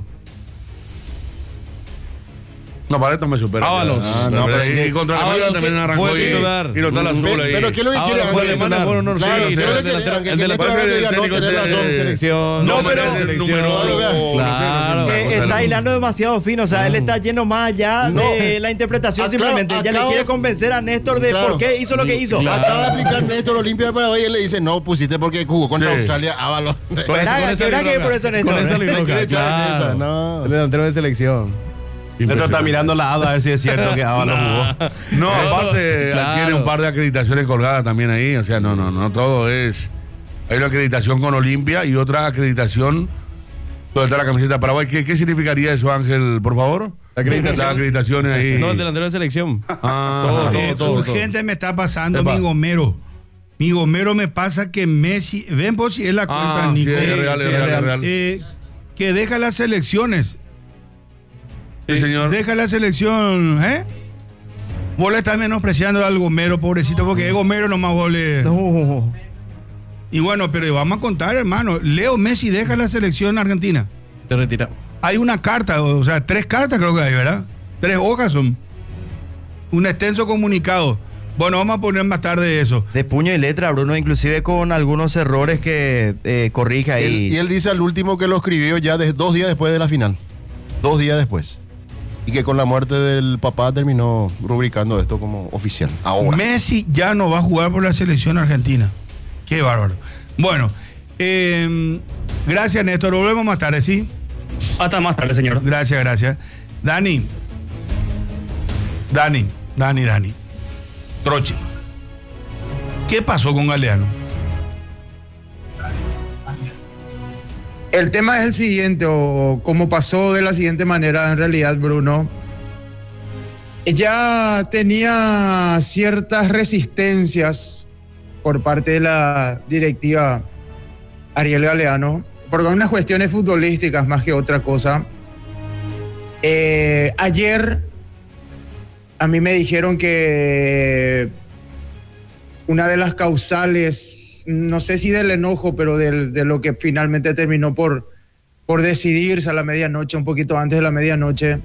No, para esto me supera. Ábalos. Y contra Alemania Ábalos también arrancó fue titular. y no está la azul ahí. Pero ¿qué es lo que quiere Ahora fue Ángel? titular. Bueno, no, Claro, sí, ¿qué es lo que el quiere delantero- Ángel? el Que delantero Néstor del diga, no, técnico tenés ese- razón. Selección. No, pero- selección. Claro. Está hilando demasiado fino, o sea, él está yendo más allá No. de la interpretación, Claro, simplemente. Ya le acabo- quiere convencer a Néstor de Claro. por qué hizo lo que hizo. Claro. Acaba de aplicar Néstor Olimpia de Paraguay y él le dice, no, pusiste porque jugó contra Sí. Australia, Ábalos. Con esa- ¿Verdad? con esa ¿Verdad que albirroja. por eso, Néstor? Con esa Le quiere albirroja, echar en claro. esa, no. El delantero de selección. Esto está mirando la ADA a ver si es cierto que Ábalos jugó. No, aparte Claro. tiene un par de acreditaciones colgadas también ahí. O sea, no todo es. Hay una acreditación con Olimpia y otra acreditación donde está la camiseta de Paraguay. ¿Qué significaría eso, Ángel, por favor? Acreditación. Las acreditaciones ahí. No, el delantero de selección. Ah, Todo. Urgente me está pasando Epa. mi Gomero. Mi Gomero me pasa que Messi, ven por si es la cuenta, sí, Nico. es real, es real, es real. Que deja las elecciones. Sí, señor. Deja la selección, ¿eh? Vos le estás menospreciando al Gomero, pobrecito, porque es Gomero nomás vos le... No. Y bueno, pero vamos a contar, hermano. Leo Messi deja la selección argentina. Te retira. Hay una carta, o sea, 3 cartas creo que hay, ¿verdad? 3 hojas son. Un extenso comunicado. Bueno, vamos a poner más tarde eso. De puño y letra, Bruno, inclusive con algunos errores que corrige ahí. Y él dice al último que lo escribió ya 2 días después de la final. 2 días después. Y que con la muerte del papá terminó rubricando esto como oficial. Ahora. Messi ya no va a jugar por la selección argentina. Qué bárbaro. Bueno, gracias, Néstor. Volvemos más tarde, ¿sí? Hasta más tarde, señor. Gracias. Dani. Troche. ¿Qué pasó con Galeano? El tema es el siguiente, o como pasó de la siguiente manera, en realidad, Bruno. Ya tenía ciertas resistencias por parte de la directiva Ariel Galeano, por unas cuestiones futbolísticas más que otra cosa. Ayer a mí me dijeron que una de las causales, no sé si del enojo, pero de lo que finalmente terminó por decidirse a la medianoche, un poquito antes de la medianoche,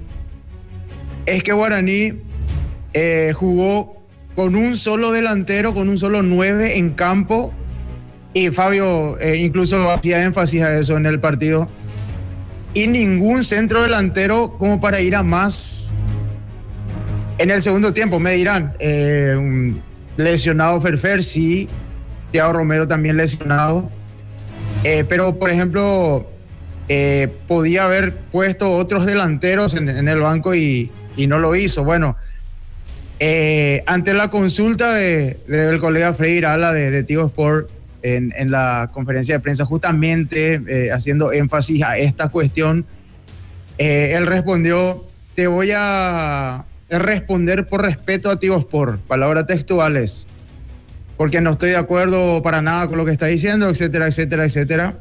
es que Guaraní jugó con un solo delantero, con un solo 9 en campo, y Fabio incluso hacía énfasis a eso en el partido, y ningún centro delantero como para ir a más en el segundo tiempo. Me dirán, lesionado Ferfer, sí, Thiago Romero también lesionado, pero por ejemplo podía haber puesto otros delanteros en el banco y no lo hizo. Bueno, ante la consulta del colega Freddy Ala de Tigo Sport en la conferencia de prensa, justamente haciendo énfasis a esta cuestión, él respondió: te voy a responder por respeto a Tigo Sport, palabras textuales, porque no estoy de acuerdo para nada con lo que está diciendo, etcétera, etcétera, etcétera.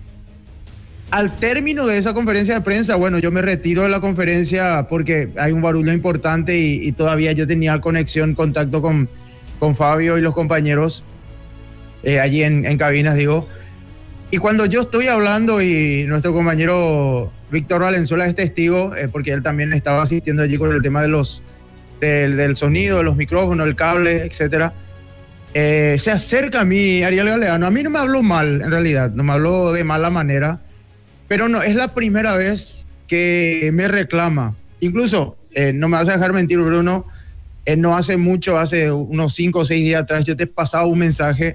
Al término de esa conferencia de prensa, bueno, yo me retiro de la conferencia porque hay un barullo importante y todavía yo tenía contacto con Fabio y los compañeros allí en cabinas, digo. Y cuando yo estoy hablando y nuestro compañero Víctor Valenzuela es testigo, porque él también estaba asistiendo allí con el tema del sonido, de los micrófonos, el cable, etcétera. Se acerca a mí Ariel Galeano. A mí no me habló mal, en realidad, no me habló de mala manera, pero no, es la primera vez que me reclama. Incluso, no me vas a dejar mentir, Bruno, no hace mucho, hace unos 5 o 6 días atrás, yo te pasaba un mensaje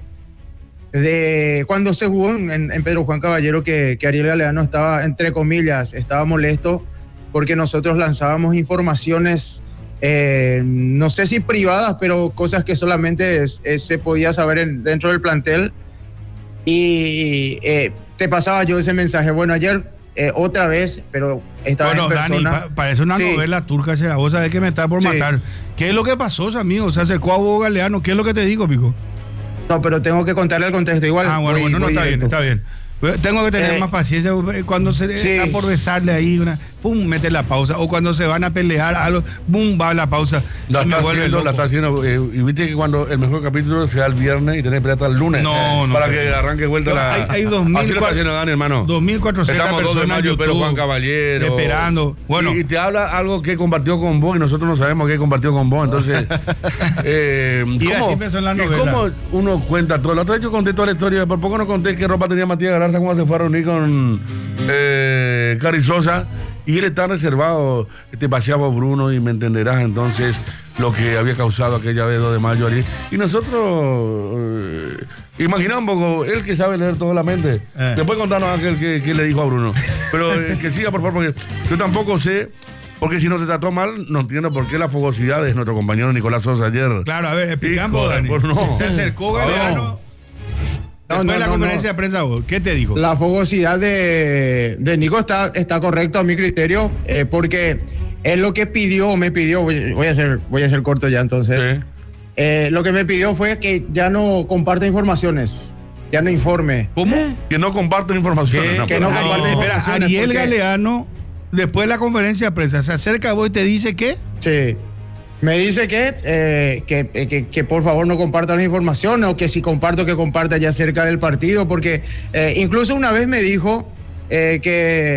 de cuando se jugó en Pedro Juan Caballero, que Ariel Galeano estaba, entre comillas, estaba molesto porque nosotros lanzábamos informaciones, no sé si privadas, pero cosas que solamente se podía saber dentro del plantel. Y te pasaba yo ese mensaje. Bueno, ayer otra vez, pero esta vez en persona. Dani, parece una novela turca, será. Vos sabés que me está por matar. ¿Qué es lo que pasó, amigo? Se acercó a Hugo Galeano. ¿Qué es lo que te digo, pico? No, pero tengo que contarle el contexto igual. Bueno, no, está bien. Tengo que tener más paciencia. Cuando se está por besarle ahí, pum, mete la pausa. O cuando se van a pelear, algo, pum, va la pausa. La está haciendo. Y viste que cuando el mejor capítulo sea el viernes y tenés que hasta el lunes. No. Para que arranque vuelta hay 2.400 Estamos 2 de mayo, pero Juan Caballero. Esperando. Bueno. Y te habla algo que compartió con vos y nosotros no sabemos qué compartió con vos. Entonces, ¿cómo uno cuenta todo? La otra vez yo conté toda la historia. Por poco no conté qué ropa tenía Matías Galarza cuando se fue a reunir con Carrizosa, y él está reservado, paseaba Bruno, y me entenderás entonces lo que había causado aquella vez 2 de mayo allí. Y nosotros imaginamos un poco, él que sabe leer toda la mente. Después contarnos a aquel que le dijo a Bruno. Pero que siga, por favor, porque yo tampoco sé. Porque si no te trató mal, no entiendo por qué la fogosidad de nuestro compañero Nicolás Sosa ayer. Claro, a ver, explicamos, Dani. Se acercó Galeano. Después de la conferencia de prensa, ¿qué te dijo? La fogosidad de Nico está correcto a mi criterio, porque él lo que me pidió, voy a ser corto ya entonces. Sí. Lo que me pidió fue que ya no comparta informaciones, ya no informe. ¿Cómo? Que no comparten informaciones. Que no comparten informaciones. Ariel Galeano, después de la conferencia de prensa, se acerca a vos y te dice ¿qué? Sí. Me dice que por favor no comparta la información, o que si comparto, que comparta ya cerca del partido, porque incluso una vez me dijo que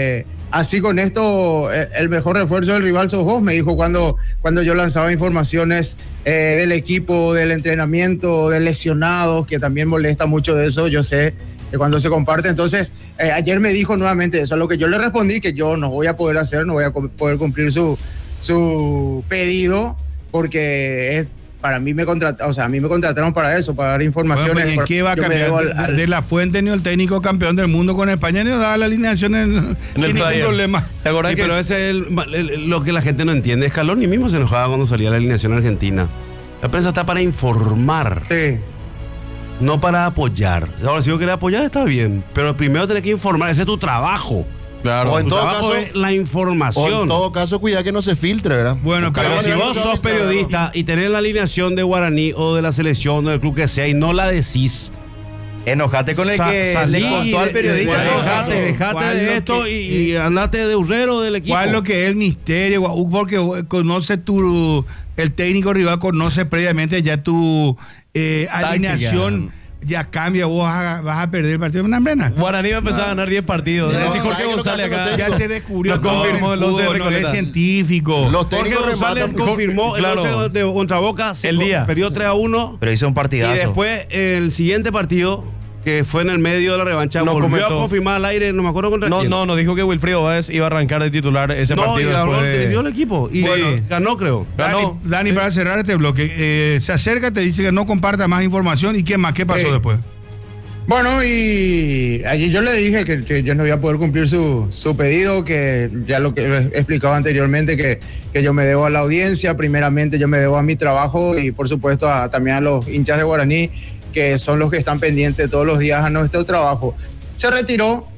así con esto, el mejor refuerzo del rival sos vos, me dijo cuando yo lanzaba informaciones del equipo, del entrenamiento, de lesionados, que también molesta mucho de eso, yo sé que cuando se comparte. Entonces, ayer me dijo nuevamente eso, a lo que yo le respondí que yo no voy a poder hacer, no voy a poder cumplir su pedido, porque es... Para mí me contrataron para eso, para dar informaciones. Bueno, pues, ¿en qué va a cambiar? De la fuente ni el técnico campeón del mundo con España ni daba la alineación sin ningún problema. ¿Te acordás que pero ese es lo que la gente no entiende? Scaloni mismo se enojaba cuando salía la alineación argentina. La prensa está para informar. Sí. No para apoyar. Ahora, si yo quería apoyar, está bien. Pero primero tenés que informar. Ese es tu trabajo. Claro. O en todo caso es la información. O en todo caso, cuidado que no se filtre, ¿verdad? Bueno, pero si vos sos periodista y tenés la alineación de Guaraní o de la selección o del club que sea y no la decís, enojate con el que le contó al periodista. Dejate de esto y andate de urrero del equipo. ¿Cuál es lo que es el misterio? Porque conoce el técnico rival, conoce previamente ya tu alineación. Ya cambia, vos vas a perder el partido de Nambrena. Guaraní va a empezar a ganar 10 partidos. No, decir, Jorge González acá. Ya se descubrió, lo confirmó el 11 de Recoleta. Es científico. Los Jorge técnicos González confirmó claro, el 11 de contra Boca. El día. Perdió 3-1. Pero hizo un partidazo. Y después, el siguiente partido, que fue en el medio de la revancha, No volvió comentó. a confirmar al aire, no me acuerdo contra quién. No, dijo que Wilfrido Báez iba a arrancar de titular ese partido. Y después de... dio el equipo. Y Bueno, ganó, creo. Ganó. Dani, para cerrar este bloque, se acerca, te dice que no comparta más información. ¿Y qué más? ¿Qué pasó después? Bueno, y allí yo le dije que yo no iba a poder cumplir su pedido, que ya lo que he explicado anteriormente, que yo me debo a la audiencia, primeramente yo me debo a mi trabajo y por supuesto también a los hinchas de Guaraní, que son los que están pendientes todos los días a nuestro trabajo. Se retiró,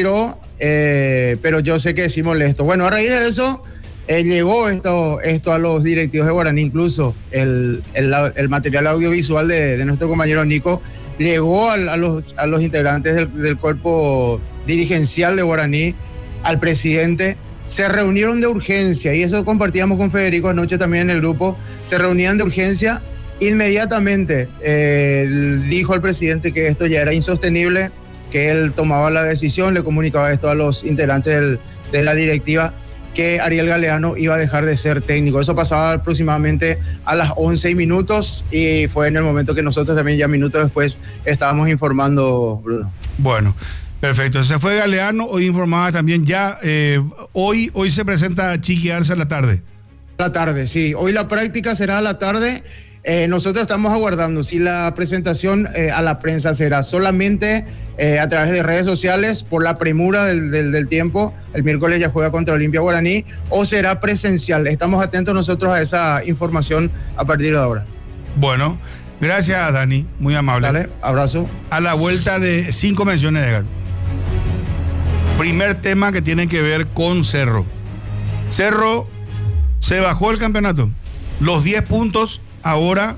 pero yo sé que sí molesto. Bueno, a raíz de eso llegó esto a los directivos de Guaraní, incluso el material audiovisual de nuestro compañero Nico, llegó a los integrantes del cuerpo dirigencial de Guaraní, al presidente. Se reunieron de urgencia, y eso compartíamos con Federico anoche también en el grupo. Se reunían de urgencia. Inmediatamente dijo al presidente que esto ya era insostenible, que él tomaba la decisión, le comunicaba esto a los integrantes de la directiva, que Ariel Galeano iba a dejar de ser técnico. Eso pasaba aproximadamente a las 11 minutos y fue en el momento que nosotros también ya minutos después estábamos informando, Bruno. Bueno, perfecto. Se fue Galeano, hoy informaba también ya, hoy se presenta Chiqui Arce a la tarde. A la tarde, sí. Hoy la práctica será a la tarde. Nosotros estamos aguardando si la presentación a la prensa será solamente a través de redes sociales por la premura del tiempo. El miércoles ya juega contra Olimpia Guaraní, o será presencial. Estamos atentos nosotros a esa información a partir de ahora. Bueno, gracias Dani, muy amable. Dale, abrazo. A la vuelta de 5 menciones, Edgar. Primer tema que tiene que ver con Cerro. Cerro se bajó el campeonato. Los 10 puntos ahora,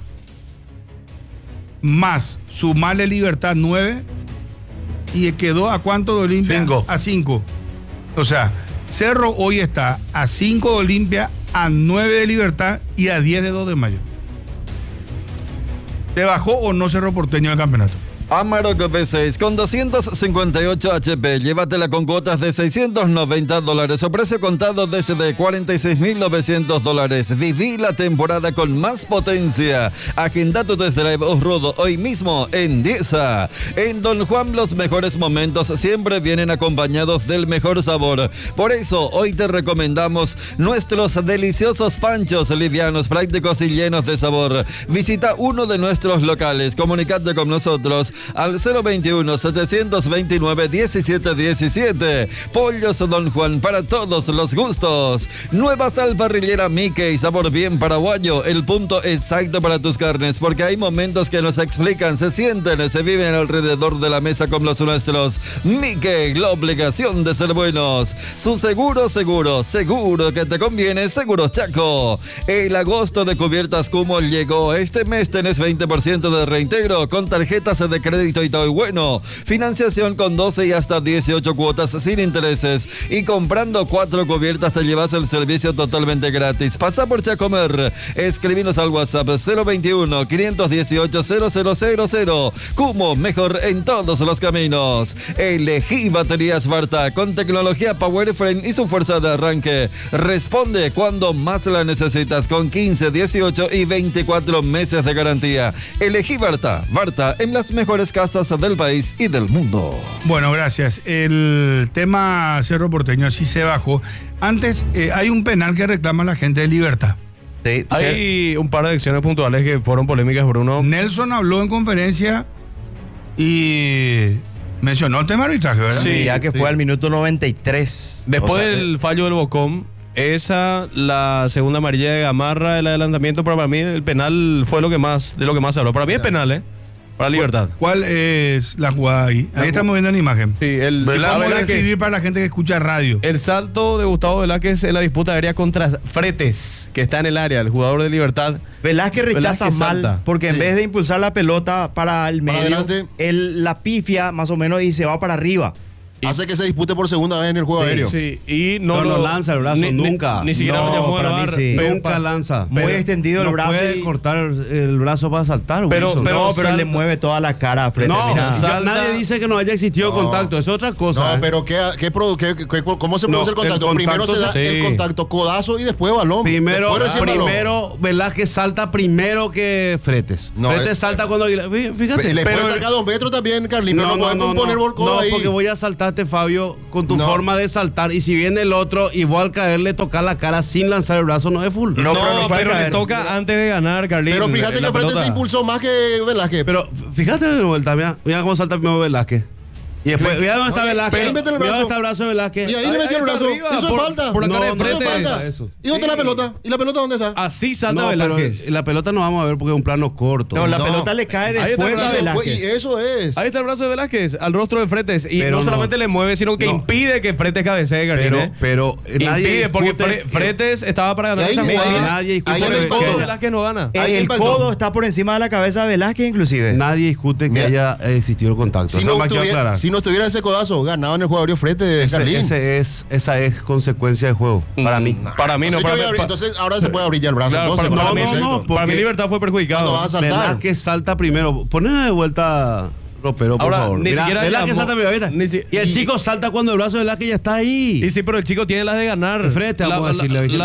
más sumarle Libertad 9, y quedó a cuánto de Olimpia? 5. A 5. O sea, Cerro hoy está a 5 de Olimpia, a 9 de Libertad y a 10 de 2 de Mayo. ¿Se bajó o no Cerro Porteño del campeonato? Amarok V6 con 258 HP, llévatela con cuotas de $690 o precio contado desde $46.900. Viví la temporada con más potencia. Agenda tu test drive off-road hoy mismo en Diesa. En Don Juan los mejores momentos siempre vienen acompañados del mejor sabor. Por eso hoy te recomendamos nuestros deliciosos panchos livianos, prácticos y llenos de sabor. Visita uno de nuestros locales, comunicate con nosotros al 021-729-1717. Pollos Don Juan, para todos los gustos. Nueva sal parrillera Mickey, sabor bien paraguayo, el punto exacto para tus carnes, porque hay momentos que nos explican, se sienten, se viven alrededor de la mesa con los nuestros. Mickey, la obligación de ser buenos. Su seguro que te conviene, Seguros Chaco. El agosto de cubiertas Kumol llegó. Este mes tenés 20% de reintegro con tarjetas de crédito Crédito Itaú Bueno. Financiación con 12 y hasta 18 cuotas sin intereses. Y comprando 4 cubiertas te llevas el servicio totalmente gratis. Pasa por Chacomer. Escribinos al WhatsApp 021-518-0000. Cumo, mejor en todos los caminos. Elegí baterías Varta con tecnología Power Frame y su fuerza de arranque. Responde cuando más la necesitas con 15, 18 y 24 meses de garantía. Elegí Varta. Varta en las mejores casas del país y del mundo. Bueno, gracias. El tema Cerro Porteño sí se bajó. Antes hay un penal que reclama la gente de Libertad. Sí, Hay un par de acciones puntuales que fueron polémicas, Bruno. Nelson habló en conferencia y mencionó el tema de arbitraje, ¿verdad? sí, ya que fue al minuto 93. Después O sea, del fallo del Bocón, la segunda amarilla de Gamarra, el adelantamiento, pero para mí el penal fue de lo que más se habló. Para mí es penal, para Libertad. ¿Cuál es la jugada ahí? Ahí estamos viendo la imagen. Sí, Vamos a escribir para la gente que escucha radio. el salto de Gustavo Velázquez en la disputa aérea contra Fretes, que está en el área, el jugador de Libertad. Velázquez rechaza Velázquez mal salta. porque en vez de impulsar la pelota para el Para medio, adelante. él la pifia más o menos y se va para arriba. Hace que se dispute por segunda vez en el juego aéreo. Sí, y no Pero no lanza el brazo, nunca. Ni siquiera No, lo llamó al para mí VAR, sí. pero Nunca lanza. Muy Pero extendido el no brazo puede y- cortar el brazo para saltar. Pero- Wilson. pero- No, pero salta. le mueve toda la cara a frente. No, Mira, salta. nadie dice que no haya existido contacto, es otra cosa. No, pero ¿cómo se produce el contacto? el Primero se da contacto el sí. contacto codazo y después balón. Primero, Después recién balón. Velázquez salta primero que Fretes. No, Fretes salta cuando... Fíjate. Le pero- puede sacar 2 metros también, Carlín, pero no puede poner el codo ahí. porque voy a saltarte, Fabio, con tu No. forma de saltar. Y si viene el otro y voy al caer le tocar la cara sin lanzar el brazo, no es full. No, pero no puede pero le caer. toca antes de ganar, Carlín. Pero fíjate la que Fretes pelota. se impulsó más que Velázquez. Pero fíjate de vuelta, mira cómo salta primero Velázquez. Y después, mira dónde está Oye, Velázquez. pero ahí mete el Mira brazo. dónde está el brazo de Velázquez. Y ahí le metió el está brazo. arriba, Eso es por- falta. por la cara de Eso es Fretes. falta. Eso. ¿Y dónde está la pelota? ¿Y la pelota dónde está? Así salta No, pero Velázquez. la pelota no vamos a ver porque es un plano corto. No, la No. pelota le cae Ahí está después el a brazo, Y Velázquez. eso es. Ahí está el brazo de Velázquez, al rostro de Fretes. Y Pero no no. solamente le mueve, sino que No. impide que Fretes cabecee, Carlín. Pero nadie Impide, porque discute- Fretes estaba para ganar Y ahí- esa ahí- jugada. nadie discute ahí en que- el Pero codo. Velázquez no gana. Ahí El impactó. codo está por encima de la cabeza de Velázquez inclusive. Nadie discute que Mira. haya existido el contacto. Si Eso no, me quiero aclarar. estuviera ese codazo, ganaba en el jugador Fretes, Carlín. Esa es consecuencia del juego, para mí. Para mí no. Entonces, para yo voy a abrir- entonces ahora se puede abrir ya el brazo. Claro, entonces, para para mí mí, no, exacto. no, para mí porque- Libertad fue Cuando perjudicado. vas a saltar. Velázquez salta primero. Ponle de vuelta, Ropero, por Ahora, favor. ni Mira, siquiera Velázquez llamó- salta primero, ni si- y el y- chico salta cuando el brazo de Velázquez ya está ahí. Y sí, pero el chico tiene las de ganar. De frente, vamos a decirle, ¿viste?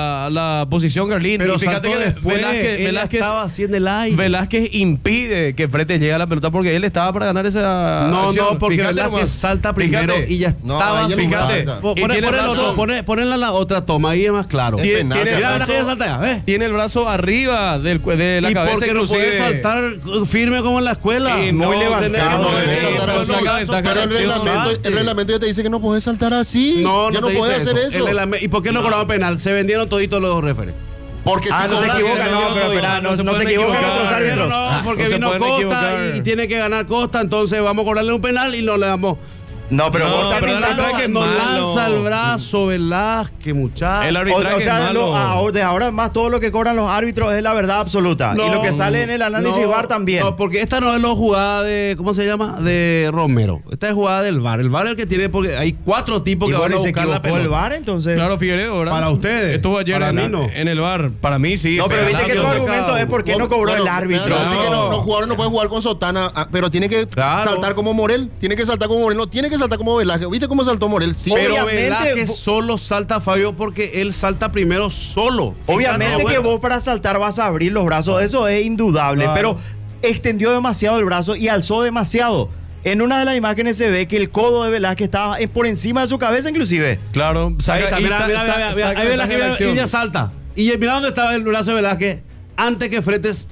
la posición, Carlín. Pero Y fíjate saltó que después, él estaba haciendo el aire. Velázquez impide que Fretes llegue a la pelota porque él estaba para ganar esa No, acción. no, porque Fíjate Velázquez nomás. salta primero Fíjate. y ya No, estaba. ahí ya no Fíjate. falta. Y tiene razón. Ponenla la otra toma, ahí es más claro. Es penal, tiene Mira, el Velázquez ya salta ya, ¿ves? Tiene el brazo arriba de la ¿Y cabeza, por qué no inclusive. puede saltar firme como en la escuela? Y muy levantado, no debe saltar no así. saca ventaja Pero de acción. el reglamento ya te dice que no puedes saltar así. No, ya no no te puedes dice hacer eso. ¿Y por qué no cobraron penal? Se vendieron toditos los referees. Porque si No se cobran- equivoca, no, pero espera, no se equivocan otros árbitros. No, porque no se vino pueden Costa equivocar. y tiene que ganar Costa, entonces vamos a cobrarle un penal y no le damos. No, pero No, vos pero también el lanza- arbitraje es No malo. lanza el brazo, Velázquez, muchacho. El arbitraje O sea, es malo. de ahora más todo lo que cobran los árbitros es la verdad absoluta. y lo que sale en el análisis VAR también. No, porque esta no es la jugada de, ¿cómo se llama? De Romero. Esta es jugada del VAR. El VAR es el que tiene, porque hay 4 tipos y que van bueno, a y se buscar la equivocó el pelota. VAR entonces. Claro, Figueredo, ¿verdad? Para ustedes. Estuvo ayer Para en, mí no. en el bar. Para mí sí. No, pero viste que tu penalazo. argumento es por qué no cobró el Bueno, árbitro. así que No. los jugadores no pueden jugar con sotana, pero tiene que Claro. saltar como Morel. Tiene que saltar como Morel. No tiene que saltar como Velázquez. ¿Viste cómo saltó Morel? Sí, Pero Obviamente, Velázquez solo salta, Fabio, porque él salta primero solo. Obviamente Fíjate, que bueno. vos para saltar vas a abrir los brazos, eso es indudable, Claro. pero extendió demasiado el brazo y alzó demasiado. En una de las imágenes se ve que el codo de Velázquez estaba por encima de su cabeza inclusive. Claro, Ahí saca, está, y mira, sa- mira, sa- mira, mira, saca ahí Velázquez, ventaja de mira, y ya acción. salta. Y mira dónde estaba el brazo de Velázquez antes que Fretes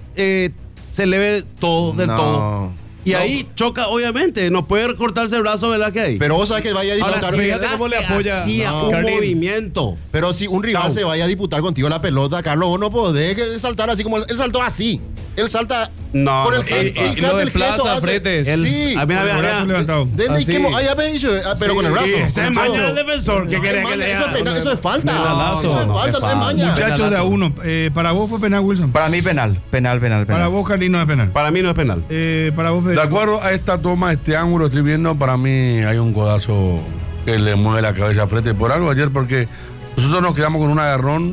se le ve todo, del No. todo. Y ahí choca, obviamente, no puede cortarse el brazo Velázquez ahí. Pero vos sabés que vaya a Ahora, disputar. fíjate cómo le apoya. Hacía No. un Carlín. movimiento. Pero si un rival Chau. se vaya a disputar contigo la pelota, Carlos, vos no podés saltar así como él saltó así. Él salta No, con no el tanto. él Y lo salta el desplaza, gesto, hace- Fretes. Sí, Ah, mira, Con el mira, brazo mira. levantado. desde Así. que ahí había dicho, pero con el brazo. Y ese con es el maña brazo. del defensor. ¿Qué No, querés es que maña, le eso es haga? penal, eso es falta. Penalazo, Eso es no, falta, qué no es maña. falta. Muchachos, de a uno. Para vos fue penal, Wilson. Para mí penal. Para vos, Carlín, no es penal. Para mí no es penal. Para vos, De Federico. acuerdo a esta toma, este ángulo estoy viendo, para mí hay un codazo que le mueve la cabeza a Frete por algo ayer, porque nosotros nos quedamos con un agarrón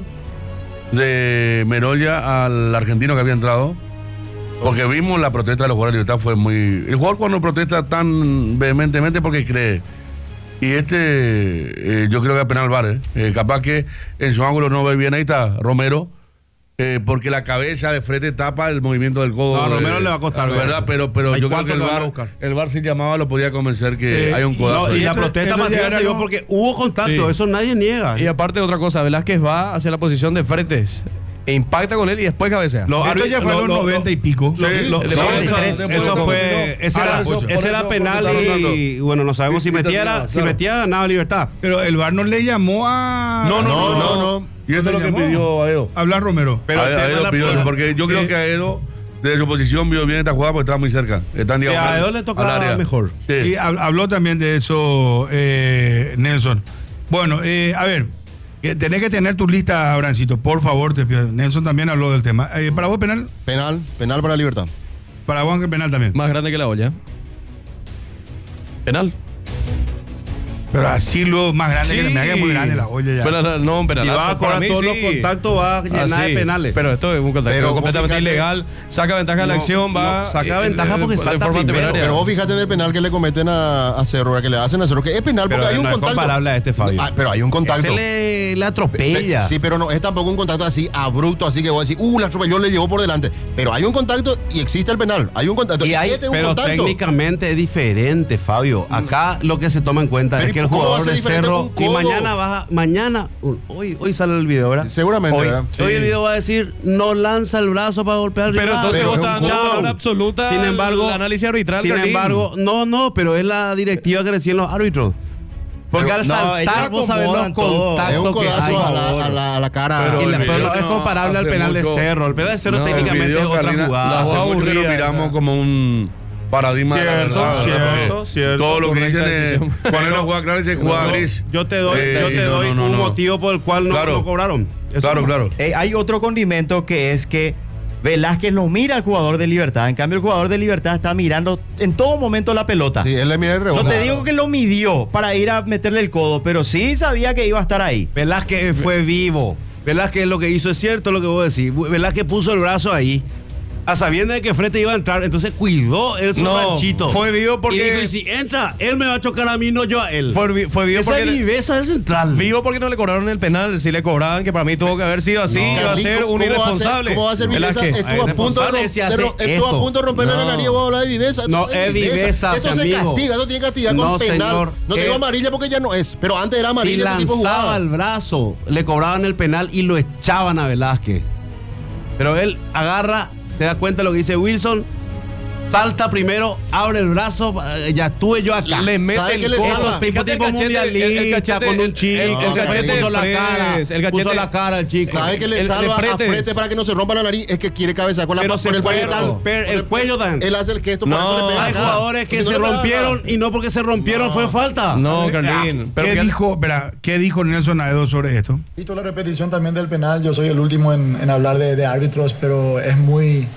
de Merolla al argentino que había entrado, porque vimos la protesta de los jugadores de Libertad, fue muy... El jugador cuando protesta tan vehementemente porque cree, y yo creo que es penal VAR, capaz que en su ángulo no ve bien, ahí está Romero, porque la cabeza de Frete tapa el movimiento del codo. No, a Romero le va a costar, ¿verdad? Pero Hay yo creo cuánto que que van a buscar. el VAR si llamaba lo podía convencer que hay un codazo. No, y ahí. la Esto- protesta esto Matías ya se dio no- porque hubo contacto, Sí. eso nadie niega. Y aparte otra cosa, Velázquez va hacia la posición de Fretes e impacta con él y después cabecea. Los Esto ya fue a los 90 y pico. Sí, Lo- el no, defensa- eso después fue, ese Ahora, era, por ese era eso penal Fernando. y bueno, no sabemos si metiera, si metía ganaba Libertad. Pero el VAR no le llamó a... No. Y eso es lo que llamó. pidió Aedo. Hablar Romero. Pero el tema Aedo de la- pidió eso, porque yo creo que Aedo, desde su posición, vio bien esta jugada porque estaba muy cerca. Están Que a diagonal Aedo le al tocaba área. mejor. Sí. Sí, habló también de eso Nelson. Bueno, a ver, tenés que tener tu lista, Abrancito, por favor, te pido. Nelson también habló del tema. ¿Para vos penal? Penal para Libertad. Para vos Ángel penal también. Más grande que la olla. Penal. Pero así luego más grande Sí. que me haga muy grande la olla ya. Pero no, un penalazo. Si va a cobrar Para mí todos los sí. contactos, va a llenar Ah, de sí. penales. Pero esto es un contacto Pero vos completamente fíjate- ilegal. Saca ventaja de la No, acción, va. no, saca ventaja porque de salta forma primero. temeraria. Pero vos fíjate del penal que le cometen a Cerro, que le hacen a Cerro, que es penal porque Pero hay un no es contacto. comparable a este, Fabio. Pero hay un contacto. Se le atropella. Sí, pero no, es tampoco un contacto así abrupto, así que vos decís, la atropelló, le llevó por delante. Pero hay un contacto y existe el penal. Hay un contacto. Y hay, este es un pero contacto. técnicamente es diferente, Fabio. Acá lo que se toma en cuenta Pero es que el ¿cómo va a jugador ser de diferente Cerro un y codo? mañana hoy sale el video, ¿verdad? Seguramente, Hoy, ¿verdad? hoy el video va a decir no lanza el brazo para golpear al Pero rival. entonces Pero vos es un estás dando gol. una absoluta Sin embargo, el análisis arbitral. Sin Carlín. embargo, no, pero es la directiva que reciben los árbitros. Porque Pero- al no, saltar ellos vos sabés los acomodan todo. Es un contactos que hay. codazo a la cara. Pero Y la- el pero video no es no comparable al hace penal de mucho- Cerro. El penal de Cerro No, el técnicamente es video, otra Carlina, jugada. la hace mucho que lo aburrida, miramos ¿no? como un paradigma de la Cierto, verdad, cierto, porque cierto. todo lo que Correcta dicen es decisión. poner la jugada clara y se jugada gris. Yo te doy, Sí, no, un motivo por el cual no Claro. lo cobraron. Eso Claro, no. claro. Hay otro condimento que es que Velázquez lo mira al jugador de Libertad. En cambio, el jugador de Libertad está mirando en todo momento la pelota. Sí, él le mira el rebote. No te digo que lo midió para ir a meterle el codo, pero sí sabía que iba a estar ahí. Velázquez fue vivo. Velázquez lo que hizo es cierto lo que vos decís. Velázquez puso el brazo ahí. A sabiendo de que Frete iba a entrar, entonces cuidó el su No, ranchito. fue vivo porque- Y dijo, y si entra, él me va a chocar a mí, no yo a él. Fue vivo Esa porque. viveza del central. Vivo porque no le cobraron el penal. Si le cobraban, que para mí tuvo que haber sido así, iba a ser un irresponsable. ¿Cómo va a ser viveza? Velázquez. Estuvo a punto de Irresponsable si hace estuvo a punto de romperle la esto. nariz. Vos hablas de viveza. Esto No, es viveza, Eso se amigo. castiga, eso tiene que castigar con No, penal. señor. No te digo amarilla porque ya no es. Pero antes era Si amarilla este tipo de lanzaba jugadas. el brazo, le cobraban el penal y lo echaban a Velázquez. Pero él agarra, se da cuenta de lo que dice Wilson, salta primero, abre el brazo, ya estuve yo acá. Le mete ¿Sabe el qué le codo. salva? Fíjate Tipo el cachete, mundialista, con un chico, el cachete puso de la cara, Fretes, el cachete puso la cara al chico. ¿Sabe que le el salva a Fretes. Frete para que no se rompa la nariz? Es que quiere cabeza con la Pero con se el puede varietal. romper el cuello también. Él hace el gesto, por No, eso le pega Hay acá. jugadores que Porque se no le pega rompieron acá. y no porque se rompieron fue falta. No, Carlín. Pero ¿Qué fíjate- dijo, espera, ¿qué dijo Nelson Aedo sobre esto? Visto la repetición también del penal, yo soy el último en hablar de árbitros, pero es muy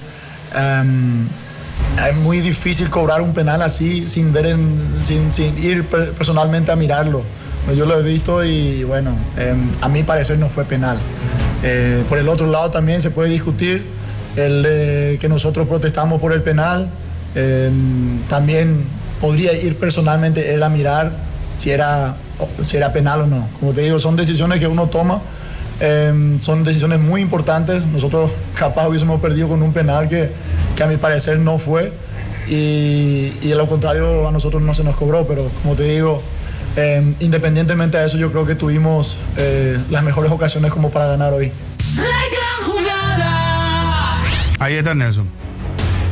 difícil cobrar un penal así sin ver sin ir personalmente a mirarlo. Yo lo he visto y bueno, a mi parecer no fue penal. Por el otro lado también se puede discutir que nosotros protestamos por el penal. También podría ir personalmente él a mirar si era penal o no. Como te digo, son decisiones que uno toma. Son decisiones muy importantes. Nosotros capaz hubiésemos perdido con un penal que a mi parecer no fue y a lo contrario a nosotros no se nos cobró, pero como te digo, independientemente de eso yo creo que tuvimos las mejores ocasiones como para ganar hoy. Ahí está Nelson.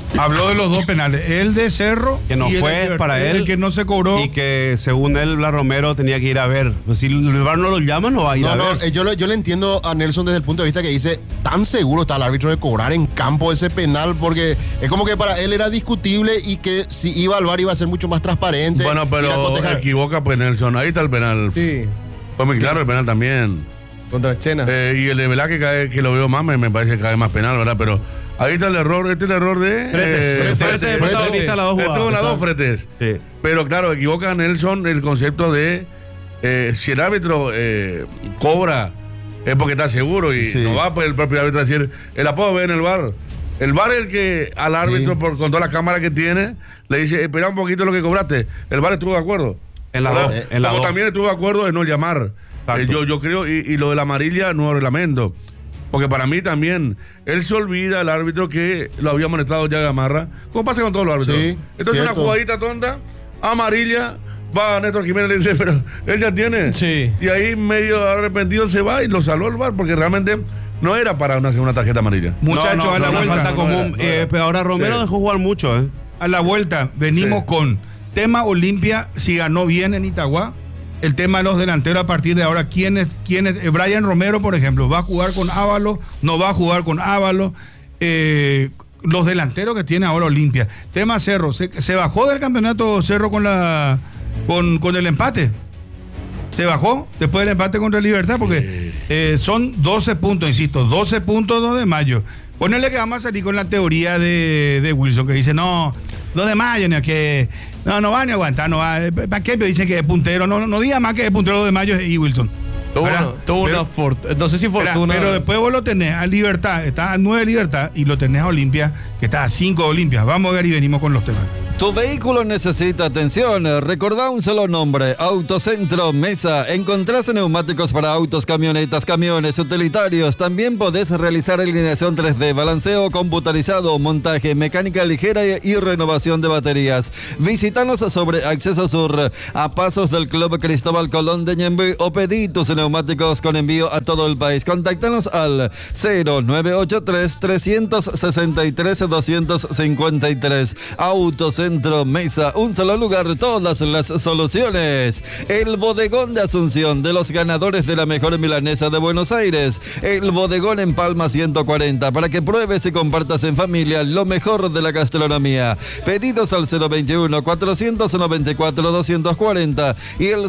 Habló de los dos penales, el de Cerro Que no y el fue de Libertad, para él. el que no se cobró. Y que según él, Blas Romero tenía que ir a ver. Pues si el VAR no lo llama, no va a ir a ver. Yo le entiendo a Nelson desde el punto de vista que dice, tan seguro está el árbitro de cobrar en campo ese penal, porque es como que para él era discutible y que si iba al VAR iba a ser mucho más transparente. Bueno, pero equivoca pues Nelson, ahí está el penal. Sí. Fue muy claro el penal también. Contra Chena. Y el de Velázquez que lo veo más, me parece que cae más penal, ¿verdad? Pero ahí está el error, este es el error de... Fretes es protagonista de las dos jugadas. Las dos Fretes. Sí. Pero claro, equivoca Nelson el concepto de si el árbitro cobra es porque está seguro y no va pues el propio árbitro a decir, la puedo ver en el VAR. El VAR es el que al árbitro, con toda la cámara que tiene, le dice, espera un poquito lo que cobraste. El VAR estuvo de acuerdo. En las dos. Como también estuvo de acuerdo en no llamar. Yo creo, y lo de la amarilla, nuevo reglamento. Porque para mí también, él se olvida, el árbitro, que lo había amonestado ya Gamarra. ¿Cómo pasa con todos los árbitros? Sí, entonces cierto. una jugadita tonta, amarilla, va a Néstor Jiménez y le dice, pero él ya tiene. Sí. Y ahí medio arrepentido se va y lo salvó el VAR, porque realmente no era para una segunda tarjeta amarilla. Muchachos, a la una vuelta. falta común. Pero ahora Romero dejó jugar mucho, ¿eh? A la vuelta, venimos con tema Olimpia, si ganó bien en Itagua. El tema de los delanteros a partir de ahora, ¿quién es? Brian Romero, por ejemplo, ¿va a jugar con Ábalos? ¿No va a jugar con Ábalos? Los delanteros que tiene ahora Olimpia. Tema Cerro, ¿se bajó del campeonato Cerro con el empate? Se bajó después del empate contra Libertad, porque son 12 puntos, insisto, 12 puntos 2 de mayo. Ponerle que vamos a salir con la teoría de Wilson, que dice, no, 2 de mayo, que no va ni a aguantar, no va. ¿Para qué? Pero dicen que es puntero, no diga más que es puntero 2 de mayo y Wilson. Tuvo una fortuna, no sé si fortuna. Pero después vos lo tenés a Libertad, está a 9 de Libertad, y lo tenés a Olimpia, que está a 5 de Olimpia. Vamos a ver y venimos con los temas. Tu vehículo necesita atención. Recordá un solo nombre: Autocentro Mesa. Encontrás neumáticos para autos, camionetas, camiones, utilitarios. También podés realizar alineación 3D, balanceo computarizado, montaje, mecánica ligera y renovación de baterías. Visítanos sobre Acceso Sur, a pasos del Club Cristóbal Colón de Ñemby, o pedí tus neumáticos con envío a todo el país. Contáctanos al 0983-363-253. Autocentro Mesa, un solo lugar, todas las soluciones. El Bodegón de Asunción, de los ganadores de la mejor milanesa de Buenos Aires. El Bodegón en Palma 140, para que pruebes y compartas en familia lo mejor de la gastronomía. Pedidos al 021-494-240 y el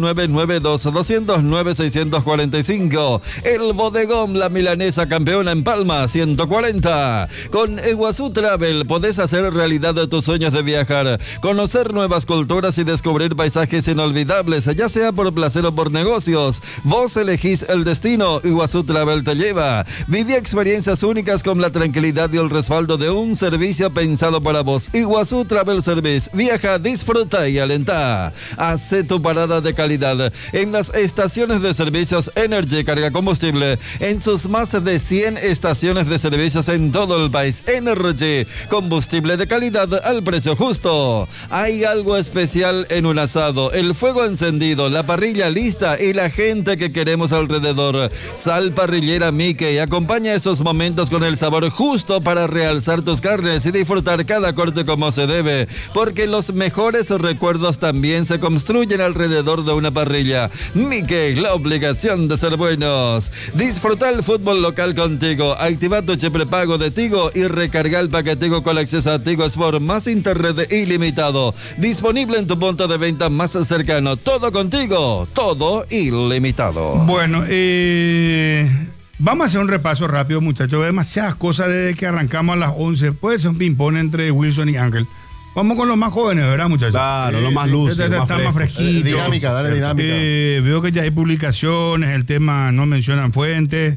0992-209-645. El Bodegón, la milanesa campeona en Palma 140. Con Iguazú Travel podés hacer realidad de tus sueños de viajar, conocer nuevas culturas y descubrir paisajes inolvidables, ya sea por placer o por negocios. Vos elegís el destino, Iguazú Travel te lleva. Viví experiencias únicas con la tranquilidad y el respaldo de un servicio pensado para vos. Iguazú Travel Service. Viaja, disfruta y alentá. Hace tu parada de calidad en las estaciones de servicios Energy Carga Combustible, en sus más de 100 estaciones de servicios en todo el país. Energy, combustible de calidad al precio justo. Hay algo especial en un asado: el fuego encendido, la parrilla lista y la gente que queremos alrededor. Sal Parrillera Mickey acompaña esos momentos con el sabor justo para realzar tus carnes y disfrutar cada corte como se debe, porque los mejores recuerdos también se construyen alrededor de una parrilla. Mickey, la obligación de ser buenos. Disfruta el fútbol local contigo. Activa tu chip prepago de Tigo y recarga el paquetico con acceso a Tigo Sport más internet ilimitado. Disponible en tu punto de venta más cercano. Todo contigo, todo ilimitado. Bueno, vamos a hacer un repaso rápido, muchachos. Hay demasiadas cosas desde que arrancamos a las 11. Puede ser un ping-pong entre Wilson y Ángel. Vamos con los más jóvenes, ¿verdad, muchachos? Claro, los más luces, están más fresquitos. Dinámica, dale dinámica. Veo que ya hay publicaciones, el tema no mencionan fuentes.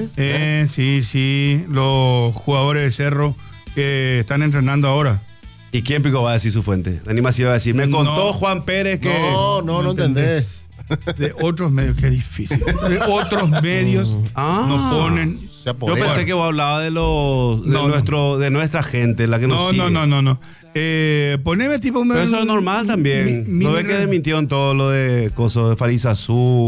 Sí, los jugadores de Cerro que están entrenando ahora. ¿Y quién pico va a decir su fuente? Dani Maciel va a decir, me contó Juan Pérez que... No entendés. De otros medios, qué difícil. De otros medios nos ponen... Yo pensé que vos hablabas de de nuestra gente, la que nos sigue. No. Poneme tipo... Pero eso es normal también. ¿No ves que desmintió en todo lo de Farid Azú,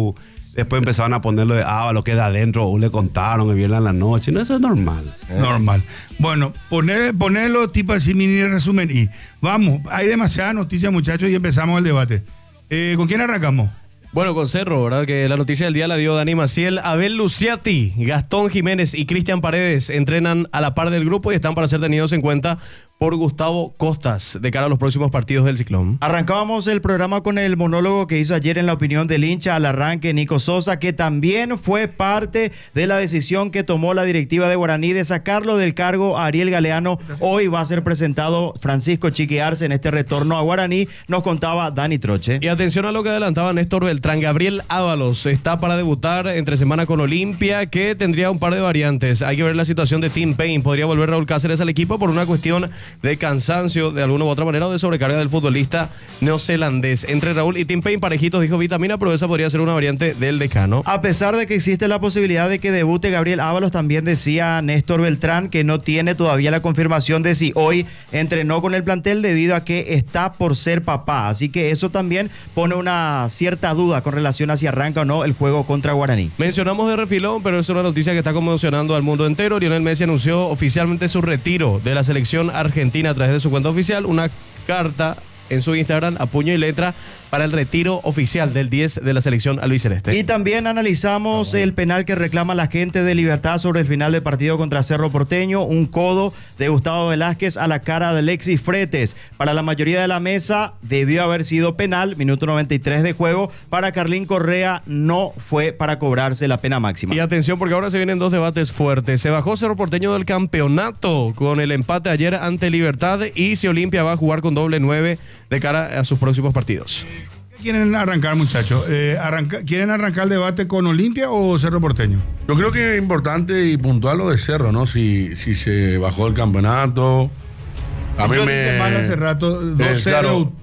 Después empezaban a ponerlo de lo que da adentro, le contaron que viernes en la noche. No, eso es normal. Normal. Bueno, ponerlo tipo así, mini resumen. Y vamos, hay demasiadas noticias, muchachos, y empezamos el debate. ¿Con quién arrancamos? Bueno, con Cerro, ¿verdad? Que la noticia del día la dio Dani Maciel. Abel Luciati, Gastón Jiménez y Cristian Paredes entrenan a la par del grupo y están para ser tenidos en cuenta por Gustavo Costas de cara a los próximos partidos del Ciclón. Arrancábamos el programa con el monólogo que hizo ayer en la opinión del hincha al arranque Nico Sosa, que también fue parte de la decisión que tomó la directiva de Guaraní de sacarlo del cargo a Ariel Galeano. Hoy va a ser presentado Francisco Chiqui Arce en este retorno a Guaraní, nos contaba Dani Troche. Y atención a lo que adelantaba Néstor Beltrán. Gabriel Ábalos está para debutar entre semana con Olimpia, que tendría un par de variantes. Hay que ver la situación de Tim Payne. Podría volver Raúl Cáceres al equipo por una cuestión de cansancio de alguna u otra manera o de sobrecarga del futbolista neozelandés. Entre Raúl y Tim Payne, parejitos, dijo Vitamina, pero esa podría ser una variante del decano. A pesar de que existe la posibilidad de que debute Gabriel Ábalos, también decía Néstor Beltrán que no tiene todavía la confirmación de si hoy entrenó con el plantel debido a que está por ser papá. Así que eso también pone una cierta duda con relación a si arranca o no el juego contra Guaraní. Mencionamos de refilón, pero es una noticia que está conmocionando al mundo entero. Lionel Messi anunció oficialmente su retiro de la selección argentina a través de su cuenta oficial, una carta en su Instagram a puño y letra para el retiro oficial del 10 de la selección albiceleste. Y también analizamos el penal que reclama la gente de Libertad sobre el final del partido contra Cerro Porteño, un codo de Gustavo Velázquez a la cara de Alexis Fretes. Para la mayoría de la mesa debió haber sido penal, minuto 93 de juego. Para Carlín Correa no fue para cobrarse la pena máxima. Y atención, porque ahora se vienen dos debates fuertes. Se bajó Cerro Porteño del campeonato con el empate ayer ante Libertad, y si Olimpia va a jugar con doble 9 de cara a sus próximos partidos. ¿Quieren arrancar, muchachos? ¿Quieren arrancar el debate con Olimpia o Cerro Porteño? Yo creo que es importante y puntual lo de Cerro, ¿no? Si se bajó el campeonato. A mí me... mal hace rato, 12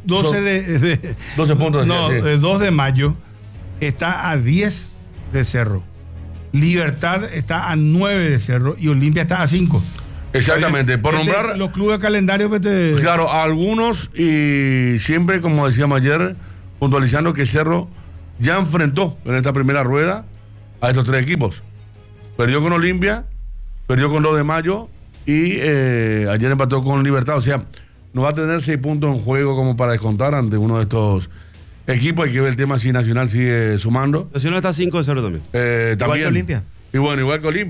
puntos. No, sí. 2 de mayo está a 10 de Cerro. Libertad está a 9 de Cerro y Olimpia está a 5. Exactamente, por nombrar los clubes de calendario que Claro, algunos, y siempre, como decíamos ayer, puntualizando que Cerro ya enfrentó en esta primera rueda a estos tres equipos. Perdió con Olimpia, perdió con 2 de mayo y ayer empató con Libertad. O sea, no va a tener 6 puntos en juego como para descontar ante uno de estos equipos. Hay que ver el tema si Nacional sigue sumando. Nacional está 5 de 0 también. También. Igual que Olimpia. Y bueno, igual que Olimpia.